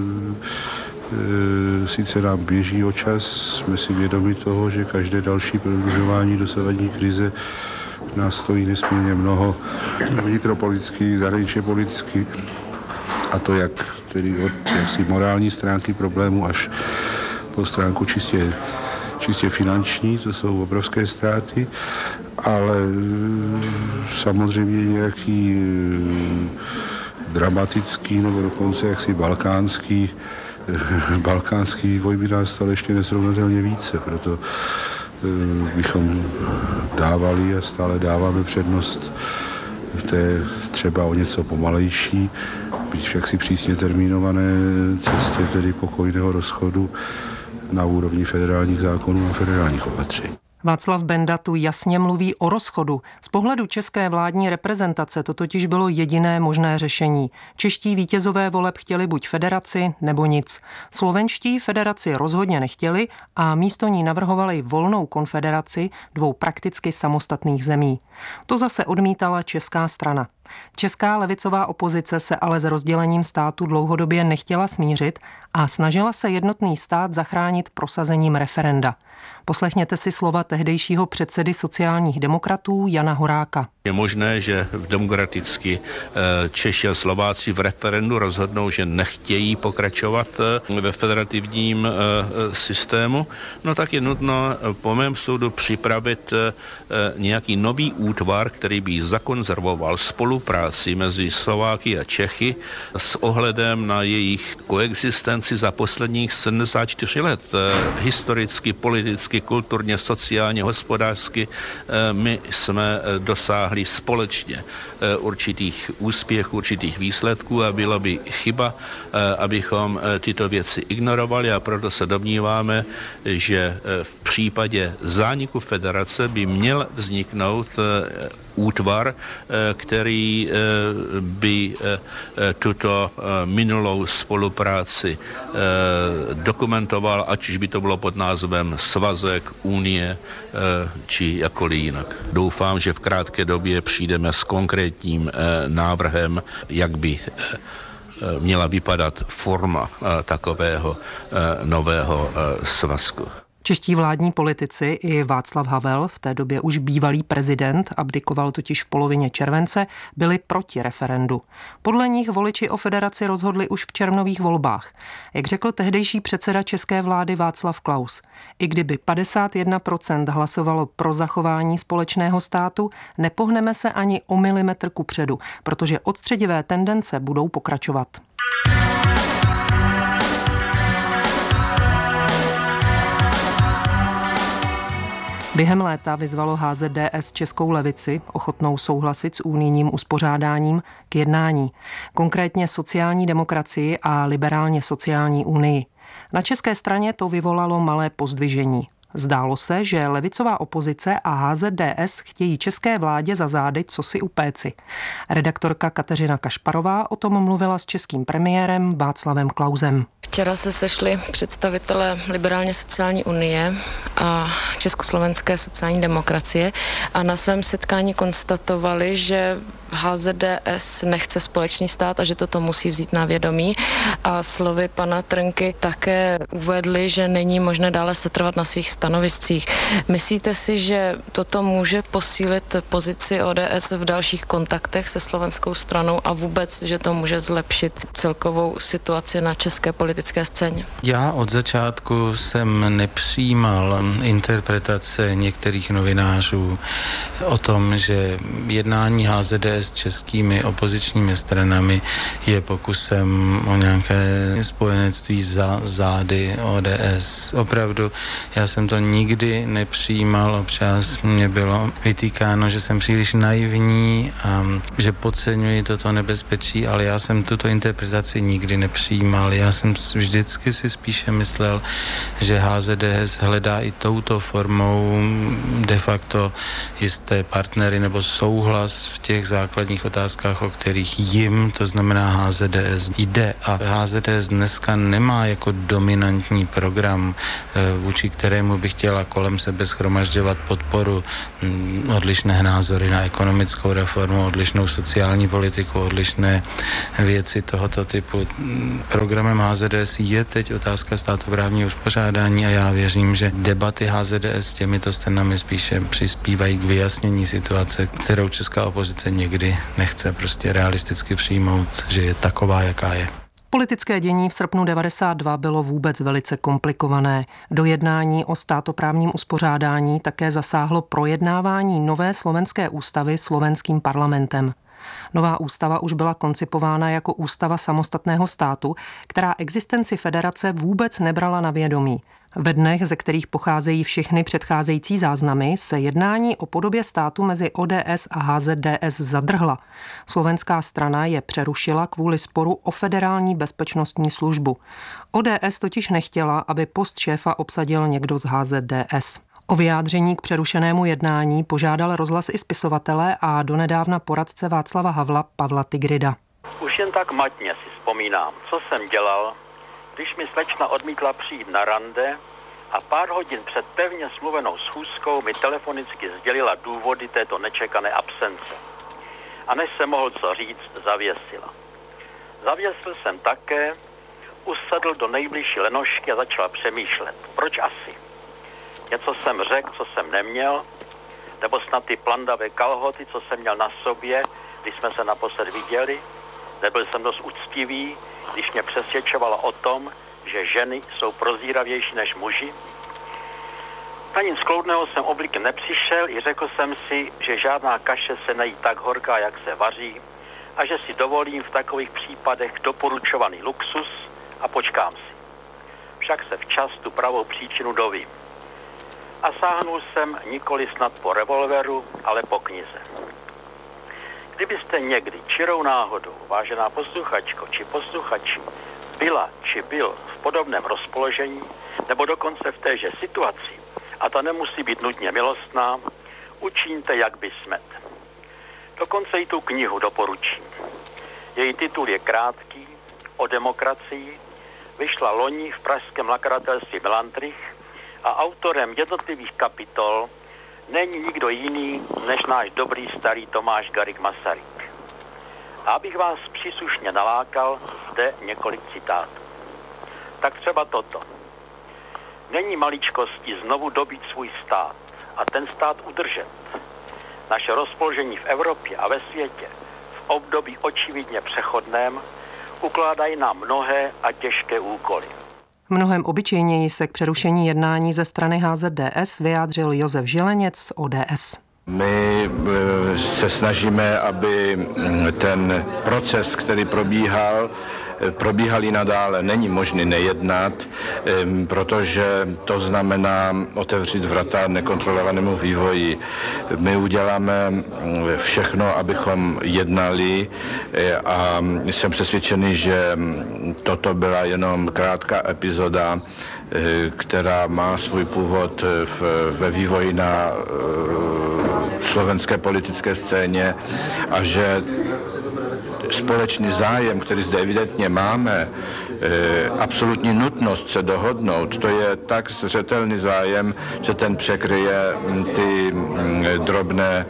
e, sice nám běží o čas, jsme si vědomi toho, že každé další prodlužování dosavadní krize nás stojí nesmírně mnoho vnitropoliticky, zahraničně politicky, a to jak tedy od jaksi morální stránky problému až po stránku čistě, čistě finanční, to jsou obrovské ztráty, ale samozřejmě nějaký dramatický nebo dokonce jaksi balkánský, balkánský vývoj by nás stál ještě nesrovnatelně více, proto bychom dávali a stále dáváme přednost té třeba o něco pomalejší, byť jaksi přísně termínované cestě tedy pokojného rozchodu na úrovni federálních zákonů a federálních opatření. Václav Benda tu jasně mluví o rozchodu. Z pohledu české vládní reprezentace to totiž bylo jediné možné řešení. Čeští vítězové voleb chtěli buď federaci, nebo nic. Slovenští federaci rozhodně nechtěli a místo ní navrhovali volnou konfederaci dvou prakticky samostatných zemí. To zase odmítala česká strana. Česká levicová opozice se ale s rozdělením státu dlouhodobě nechtěla smířit a snažila se jednotný stát zachránit prosazením referenda. Poslechněte si slova tehdejšího předsedy sociálních demokratů Jana Horáka. Je možné, že v demokraticky Češi a Slováci v referendu rozhodnou, že nechtějí pokračovat ve federativním systému, no tak je nutno po mém soudu připravit nějaký nový útvar, který by zakonzervoval spolupráci mezi Slováky a Čechy s ohledem na jejich koexistenci za posledních sedmdesát čtyři let. Historicky, politicky, kulturně, sociálně, hospodářsky my jsme dosáhli společně určitých úspěchů, určitých výsledků a bylo by chyba, abychom tyto věci ignorovali, a proto se domníváme, že v případě zániku federace by měl vzniknout útvar, který by tuto minulou spolupráci dokumentoval, ať už by to bylo pod názvem svazek, unie či jakkoliv jinak. Doufám, že v krátké době přijdeme s konkrétním návrhem, jak by měla vypadat forma takového nového svazku. Čeští vládní politici i Václav Havel, v té době už bývalý prezident, abdikoval totiž v polovině července, byli proti referendu. Podle nich voliči o federaci rozhodli už v červnových volbách. Jak řekl tehdejší předseda české vlády Václav Klaus, i kdyby padesát jedna procent hlasovalo pro zachování společného státu, nepohneme se ani o milimetr kupředu, protože odstředivé tendence budou pokračovat. Během léta vyzvalo H Z D S českou levici, ochotnou souhlasit s unijním uspořádáním, k jednání, konkrétně sociální demokracii a liberálně sociální unii. Na české straně to vyvolalo malé pozdvižení. Zdálo se, že levicová opozice a H Z D S chtějí české vládě za zády cosi upéci. Redaktorka Kateřina Kašparová o tom mluvila s českým premiérem Václavem Klausem. Včera se sešli představitelé Liberálně sociální unie a Československé sociální demokracie a na svém setkání konstatovali, že H Z D S nechce společný stát a že toto musí vzít na vědomí. A slovy pana Trnky také uvedli, že není možné dále setrvat na svých stanoviscích. Myslíte si, že toto může posílit pozici O D S v dalších kontaktech se slovenskou stranou a vůbec, že to může zlepšit celkovou situaci na české politické scéně? Já od začátku jsem nepřijímal interpretace některých novinářů o tom, že jednání H Z D s českými opozičními stranami je pokusem o nějaké spojenectví za zády O D S. Opravdu, já jsem to nikdy nepřijímal, občas mě bylo vytýkáno, že jsem příliš naivní a že podceňuji toto nebezpečí, ale já jsem tuto interpretaci nikdy nepřijímal. Já jsem vždycky si spíše myslel, že H Z D S hledá i touto formou de facto jisté partnery nebo souhlas v těch základních otázkách, o kterých jim, to znamená H Z D S, jde. A H Z D S dneska nemá jako dominantní program, vůči kterému by chtěla kolem sebe shromažďovat podporu, odlišné názory na ekonomickou reformu, odlišnou sociální politiku, odlišné věci tohoto typu. Programem H Z D S je teď otázka státoprávního uspořádání a já věřím, že debaty H Z D S s těmito stranami spíše přispívají k vyjasnění situace, kterou česká opozice někdy nechce prostě realisticky přijmout, že je taková, jaká je. Politické dění v srpnu devadesát dva bylo vůbec velice komplikované. Do jednání o státoprávním uspořádání také zasáhlo projednávání nové slovenské ústavy slovenským parlamentem. Nová ústava už byla koncipována jako ústava samostatného státu, která existenci federace vůbec nebrala na vědomí. Ve dnech, ze kterých pocházejí všechny předcházející záznamy, se jednání o podobě státu mezi O D S a H Z D S zadrhla. Slovenská strana je přerušila kvůli sporu o federální bezpečnostní službu. O D S totiž nechtěla, aby post šéfa obsadil někdo z H Z D S. O vyjádření k přerušenému jednání požádal rozhlas i spisovatele a donedávna poradce Václava Havla Pavla Tigrida. Už jen tak matně si vzpomínám, co jsem dělal, když mi slečna odmítla přijít na rande a pár hodin před pevně smluvenou schůzkou mi telefonicky sdělila důvody této nečekané absence. A než jsem mohl co říct, zavěsila. Zavěsil jsem také, usedl do nejbližší lenošky a začal přemýšlet. Proč asi? Něco jsem řekl, co jsem neměl, nebo snad ty plandavé kalhoty, co jsem měl na sobě, když jsme se naposled viděli. Nebyl jsem dost úctivý, když mě přesvědčovala o tom, že ženy jsou prozíravější než muži. Na nic kloudného jsem oblikem nepřišel i řekl jsem si, že žádná kaše se nejí tak horká, jak se vaří a že si dovolím v takových případech doporučovaný luxus a počkám si. Však se včas tu pravou příčinu dovím. A sáhnul jsem nikoli snad po revolveru, ale po knize. Kdybyste někdy čirou náhodou, vážená posluchačko či posluchači, byla či byl v podobném rozpoložení, nebo dokonce v téže situaci, a ta nemusí být nutně milostná, učiňte, jak by smet. Dokonce i tu knihu doporučím. Její titul je krátký, o demokracii, vyšla loni v pražském nakladatelství Melantrich a autorem jednotlivých kapitol není nikdo jiný než náš dobrý starý Tomáš Garrigue Masaryk. A abych vás příslušně nalákal, zde několik citátů. Tak třeba toto. Není maličkostí znovu dobít svůj stát a ten stát udržet. Naše rozpoložení v Evropě a ve světě v období očividně přechodném ukládají nám mnohé a těžké úkoly. Mnohem obyčejněji se k přerušení jednání ze strany H Z D S vyjádřil Josef Žileněc z O D S. My se snažíme, aby ten proces, který probíhal, probíhal i nadále. Není možné nejednat, protože to znamená otevřít vrata nekontrolovanému vývoji. My uděláme všechno, abychom jednali a jsem přesvědčený, že toto byla jenom krátká epizoda, která má svůj původ v, ve vývoji na slovenské politické scéně a že společný zájem, který zde evidentně máme, absolutní nutnost se dohodnout, to je tak zřetelný zájem, že ten překryje ty drobné,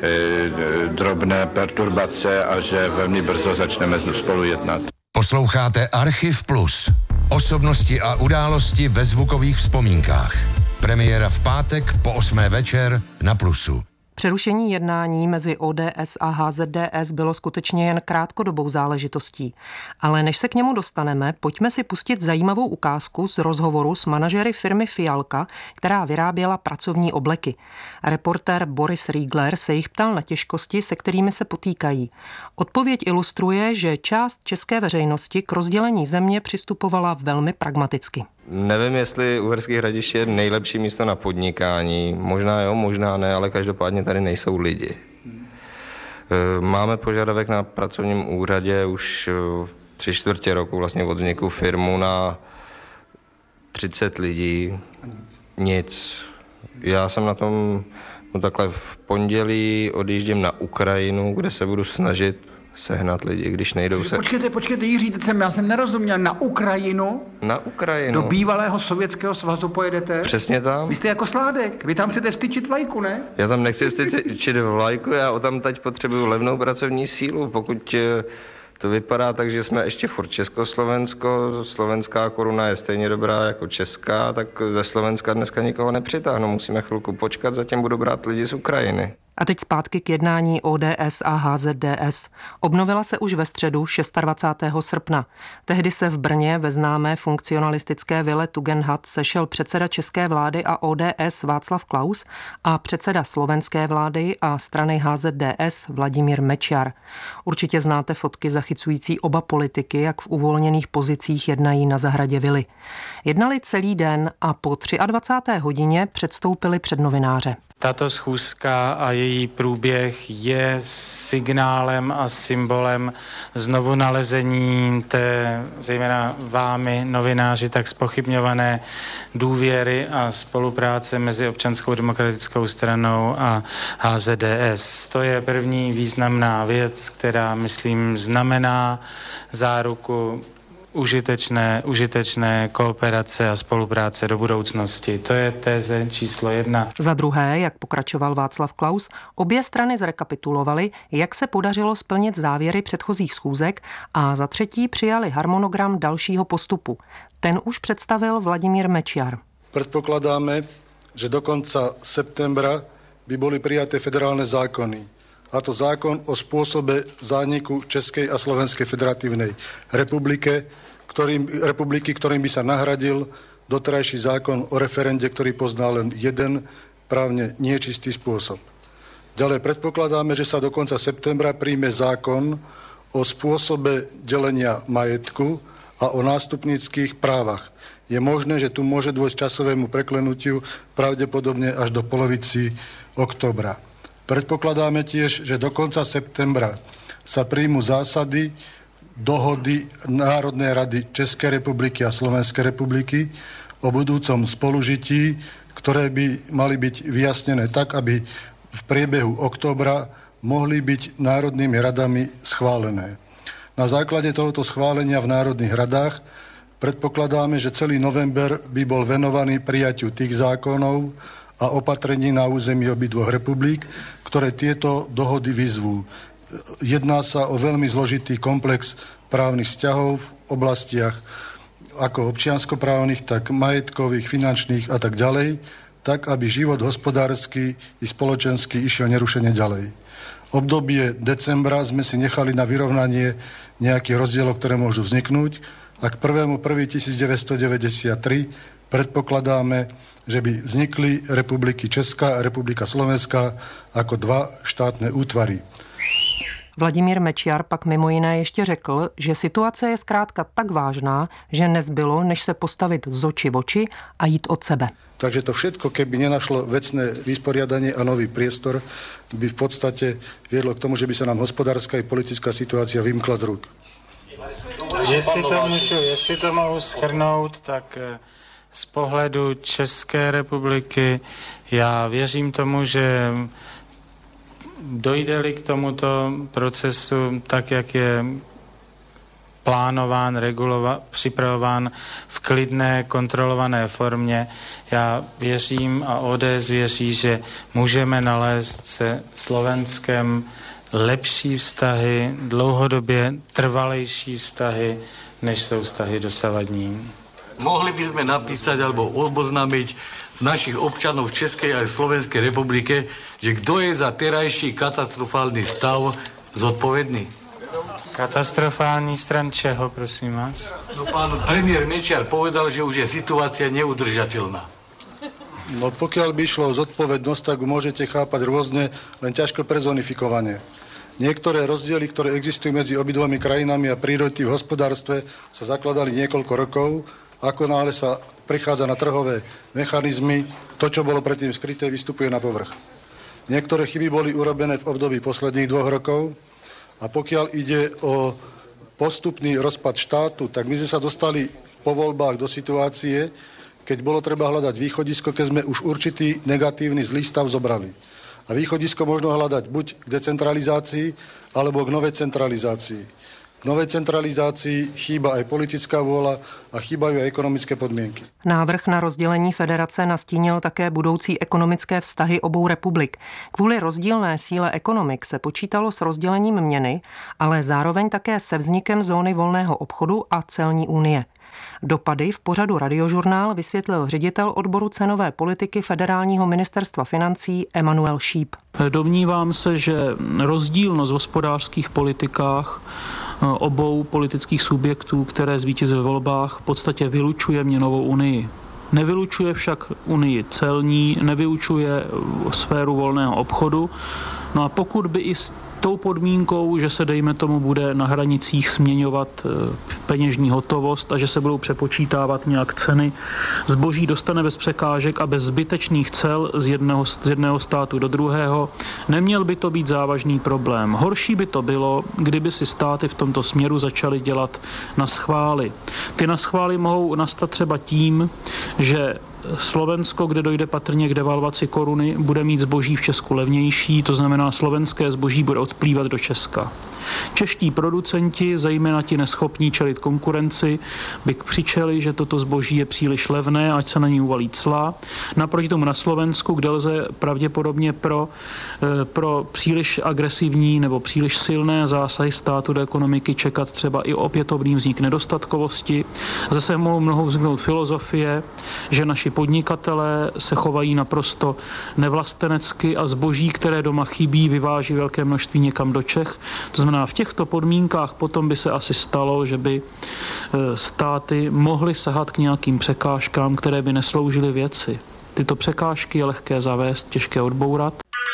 drobné perturbace a že velmi brzo začneme spolu jednat. Posloucháte Archiv Plus. Osobnosti a události ve zvukových vzpomínkách. Premiéra v pátek po osmé večer na Plusu. Přerušení jednání mezi O D S a H Z D S bylo skutečně jen krátkodobou záležitostí. Ale než se k němu dostaneme, pojďme si pustit zajímavou ukázku z rozhovoru s manažery firmy Fialka, která vyráběla pracovní obleky. Reportér Boris Riegler se jich ptal na těžkosti, se kterými se potýkají. Odpověď ilustruje, že část české veřejnosti k rozdělení země přistupovala velmi pragmaticky. Nevím, jestli Uherské Hradiště je nejlepší místo na podnikání. Možná jo, možná ne, ale každopádně tady nejsou lidi. Máme požadavek na pracovním úřadě už tři čtvrtě roku vlastně od vzniku firmu na třicet lidí. Nic. Já jsem na tom, no takhle v pondělí odjíždím na Ukrajinu, kde se budu snažit sehnat lidi, když nejdou se... Počkejte, počkejte, Jiří, teď jsem, já jsem nerozuměl, na Ukrajinu? Na Ukrajinu. Do bývalého Sovětského svazu pojedete? Přesně tam. Vy jste jako Sládek, vy tam chcete vstyčit vlajku, ne? Já tam nechci vstyčit vlajku, já o tam teď potřebuju levnou pracovní sílu, pokud to vypadá tak, že jsme ještě furt Československo, slovenská koruna je stejně dobrá jako česká, tak ze Slovenska dneska nikoho nepřitáhnu, musíme chvilku počkat, zatím budu brát lidi z Ukrajiny. A teď zpátky k jednání O D S a H Z D S. Obnovila se už ve středu dvacátého šestého srpna. Tehdy se v Brně ve známé funkcionalistické vile Tugendhat sešel předseda české vlády a O D S Václav Klaus a předseda slovenské vlády a strany H Z D S Vladimír Mečiar. Určitě znáte fotky zachycující oba politiky, jak v uvolněných pozicích jednají na zahradě vily. Jednali celý den a po dvacáté třetí hodině předstoupili před novináře. Tato schůzka a její průběh je signálem a symbolem znovu nalezení té, zejména vámi, novináři, tak zpochybňované důvěry a spolupráce mezi Občanskou demokratickou stranou a H Z D S. To je první významná věc, která, myslím, znamená záruku užitečné, užitečné kooperace a spolupráce do budoucnosti. To je téze číslo jedna. Za druhé, jak pokračoval Václav Klaus, obě strany zrekapitulovaly, jak se podařilo splnit závěry předchozích schůzek a za třetí přijali harmonogram dalšího postupu. Ten už představil Vladimír Mečiar. Predpokladáme, že do konca septembra by boli prijaté federálne zákony. A to zákon o spôsobe zániku Českej a Slovenskej federatívnej republike, ktorým, republiky, ktorým by sa nahradil doterajší zákon o referende, ktorý pozná len jeden právne niečistý spôsob. Ďalej predpokladáme, že sa do konca septembra príjme zákon o spôsobe delenia majetku a o nástupníckých právach. Je možné, že tu môže dôjsť časovému preklenutiu pravdepodobne až do polovici októbra. Predpokladáme tiež, že do konca septembra sa príjmu zásady dohody Národnej rady Českej republiky a Slovenskej republiky o budúcom spolužití, ktoré by mali byť vyjasnené tak, aby v priebehu októbra mohli byť národnými radami schválené. Na základe tohoto schválenia v národných radách predpokladáme, že celý november by bol venovaný prijatiu tých zákonov a opatrení na území obidvoch republik, ktoré tieto dohody vyzvú. Jedná sa o veľmi zložitý komplex právnych vzťahov v oblastiach ako občianskoprávnych, tak majetkových, finančných a tak ďalej, tak aby život hospodársky i spoločenský išiel nerušene ďalej. Obdobie decembra sme si nechali na vyrovnanie nejakých rozdielov, ktoré môžu vzniknúť a k prvého prvého devätnásťstodeväťdesiattri predpokladáme, že by vznikli republiky Česká a republika Slovenská jako dva štátne útvary. Vladimír Mečiar pak mimo jiné ještě řekl, že situace je zkrátka tak vážná, že nezbylo, než se postavit z oči v oči a jít od sebe. Takže to všetko, keby nenašlo vecné vysporiadanie a nový priestor, by v podstate viedlo k tomu, že by sa nám hospodárska i politická situácia vymkla z rúk. Jestli to můžu, jestli to mohu shrnout, tak z pohledu České republiky já věřím tomu, že dojde-li k tomuto procesu tak, jak je plánován, regulován, připravován v klidné, kontrolované formě. Já věřím a O D S věří, že můžeme nalézt se Slovenskem lepší vztahy, dlouhodobě trvalejší vztahy, než jsou vztahy dosavadní. mohli by sme napísať alebo oboznámiť našich občanov v Českej a Slovenskej republike, že kto je za terajší katastrofálny stav zodpovedný. Katastrofální stran čeho, prosím vás? No pán premiér Mečiar povedal, že už je situácia neudržateľná. No pokiaľ by išlo o zodpovednosť, tak môžete chápať rôzne, len ťažko prezonifikovanie. Niektoré rozdiely, ktoré existujú medzi obidvomi krajinami a prírody v hospodárstve, sa zakladali niekoľko rokov. Ako náhle sa prichádza na trhové mechanizmy, to, čo bolo predtým skryté, vystupuje na povrch. Niektoré chyby boli urobené v období posledných dvoch rokov a pokiaľ ide o postupný rozpad štátu, tak my sme sa dostali po voľbách do situácie, keď bolo treba hľadať východisko, keď sme už určitý negatívny zlý stav zobrali. A východisko možno hľadať buď k decentralizácii, alebo k novej centralizácii. K novej centralizácii chýba aj politická vôľa a chýbajú aj ekonomické podmienky. Návrh na rozdělení federace nastínil také budoucí ekonomické vztahy obou republik. Kvůli rozdílné síle ekonomik se počítalo s rozdělením měny, ale zároveň také se vznikem zóny volného obchodu a celní unie. Dopady v pořadu Radiožurnál vysvětlil ředitel odboru cenové politiky Federálního ministerstva financí Emanuel Šíp. Domnívám se, že rozdílnost v hospodářských politikách obou politických subjektů, které zvítězily ve volbách, v podstatě vylučuje měnovou unii. Nevylučuje však unii celní, nevylučuje sféru volného obchodu. No a pokud by i s tou podmínkou, že se dejme tomu bude na hranicích směňovat peněžní hotovost a že se budou přepočítávat nějak ceny, zboží dostane bez překážek a bez zbytečných cel z jedného, z jedného státu do druhého, neměl by to být závažný problém. Horší by to bylo, kdyby si státy v tomto směru začaly dělat naschvály. Ty naschvály mohou nastat třeba tím, že Slovensko, kde dojde patrně k devalvaci koruny, bude mít zboží v Česku levnější, to znamená slovenské zboží bude odplývat do Česka. Čeští producenti, zejména ti neschopní čelit konkurenci, by přičeli, že toto zboží je příliš levné, ať se na ní uvalí cla. Naproti tomu na Slovensku, kde lze pravděpodobně pro, pro příliš agresivní nebo příliš silné zásahy státu do ekonomiky čekat třeba i opětovný vznik nedostatkovosti. Zase mohou, mohou vzniknout filozofie, že naši podnikatelé se chovají naprosto nevlastenecky a zboží, které doma chybí, vyváží velké množství někam do Čech. To znamená, v těchto podmínkách potom by se asi stalo, že by státy mohly sahat k nějakým překážkám, které by nesloužily věci. Tyto překážky je lehké zavést, těžké odbourat.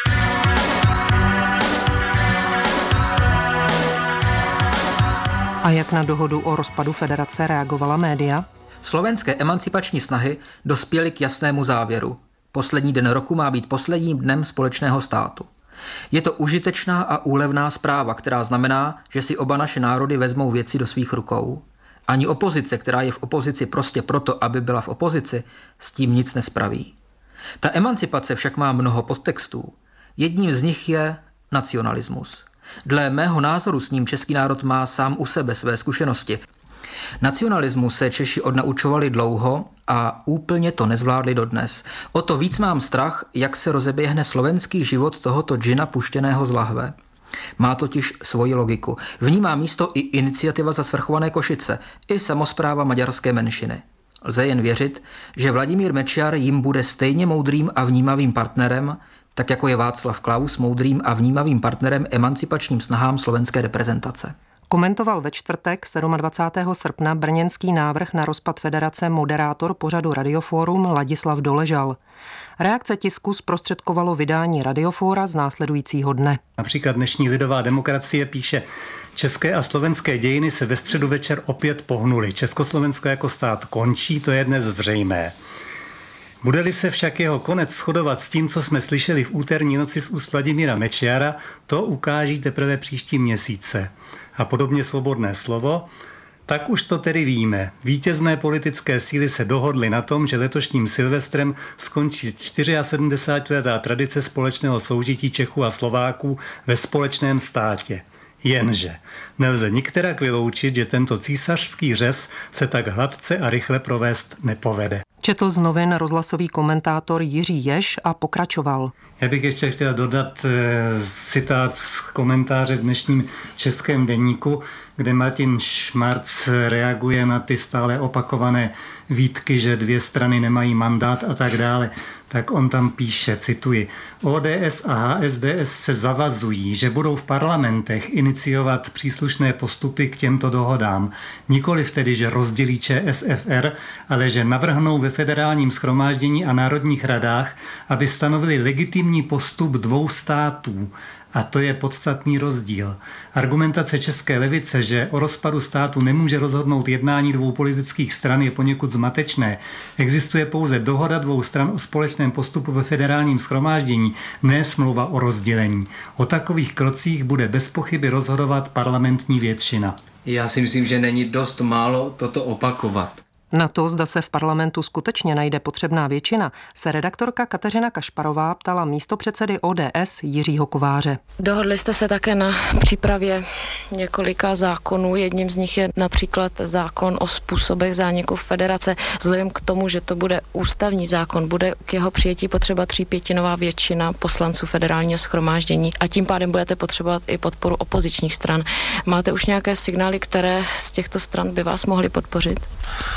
A jak na dohodu o rozpadu federace reagovala média? Slovenské emancipační snahy dospěly k jasnému závěru. Poslední den roku má být posledním dnem společného státu. Je to užitečná a úlevná zpráva, která znamená, že si oba naše národy vezmou věci do svých rukou. Ani opozice, která je v opozici prostě proto, aby byla v opozici, s tím nic nespraví. Ta emancipace však má mnoho podtextů. Jedním z nich je nacionalismus. Dle mého názoru s ním český národ má sám u sebe své zkušenosti. Nacionalismu se Češi odnaučovali dlouho a úplně to nezvládli dodnes. O to víc mám strach, jak se rozeběhne slovenský život tohoto džina puštěného z lahve. Má totiž svoji logiku. V ní má místo i iniciativa za svrchované Košice, i samospráva maďarské menšiny. Lze jen věřit, že Vladimír Mečiar jim bude stejně moudrým a vnímavým partnerem, tak jako je Václav Klaus moudrým a vnímavým partnerem emancipačním snahám slovenské reprezentace. Komentoval ve čtvrtek dvacátého sedmého srpna brněnský návrh na rozpad federace moderátor pořadu Radioforum Ladislav Doležal. Reakce tisku zprostředkovalo vydání Radiofóra z následujícího dne. Například dnešní Lidová demokracie píše: české a slovenské dějiny se ve středu večer opět pohnuly. Československo jako stát končí, to je dnes zřejmé. Bude-li se však jeho konec shodovat s tím, co jsme slyšeli v úterní noci z úst Vladimíra Mečiara, to ukáží teprve příští měsíce. A podobně svobodné slovo, tak už to tedy víme. Vítězné politické síly se dohodly na tom, že letošním Silvestrem skončí sedmdesátičtyřletá tradice společného soužití Čechů a Slováků ve společném státě. Jenže nelze nikterak vyloučit, že tento císařský řez se tak hladce a rychle provést nepovede. Četl z novin rozhlasový komentátor Jiří Ješ a pokračoval. Já bych ještě chtěl dodat e, citát z komentáře v dnešním Českém deníku, kde Martin Šmarc reaguje na ty stále opakované výtky, že dvě strany nemají mandát a tak dále. Tak on tam píše, cituji, O D S a H S D S se zavazují, že budou v parlamentech iniciovat příslušné postupy k těmto dohodám. Nikoliv tedy, že rozdělí Č S F R, ale že navrhnou ve federálním shromáždění a národních radách, aby stanovili legitimní postup dvou států. A to je podstatný rozdíl. Argumentace české levice, že o rozpadu státu nemůže rozhodnout jednání dvou politických stran, je poněkud zmatečné. Existuje pouze dohoda dvou stran o společném postupu ve federálním shromáždění, ne smlouva o rozdělení. O takových krocích bude bez pochyby rozhodovat parlamentní většina. Já si myslím, že není dost málo toto opakovat. Na to, zda se v parlamentu skutečně najde potřebná většina, se redaktorka Kateřina Kašparová ptala místopředsedy O D S Jiřího Kováře. Dohodli jste se také na přípravě několika zákonů. Jedním z nich je například zákon o způsobech zániku federace. Vzhledem k tomu, že to bude ústavní zákon, bude k jeho přijetí potřeba třípětinová většina poslanců federálního shromáždění a tím pádem budete potřebovat i podporu opozičních stran. Máte už nějaké signály, které z těchto stran by vás mohly podpořit?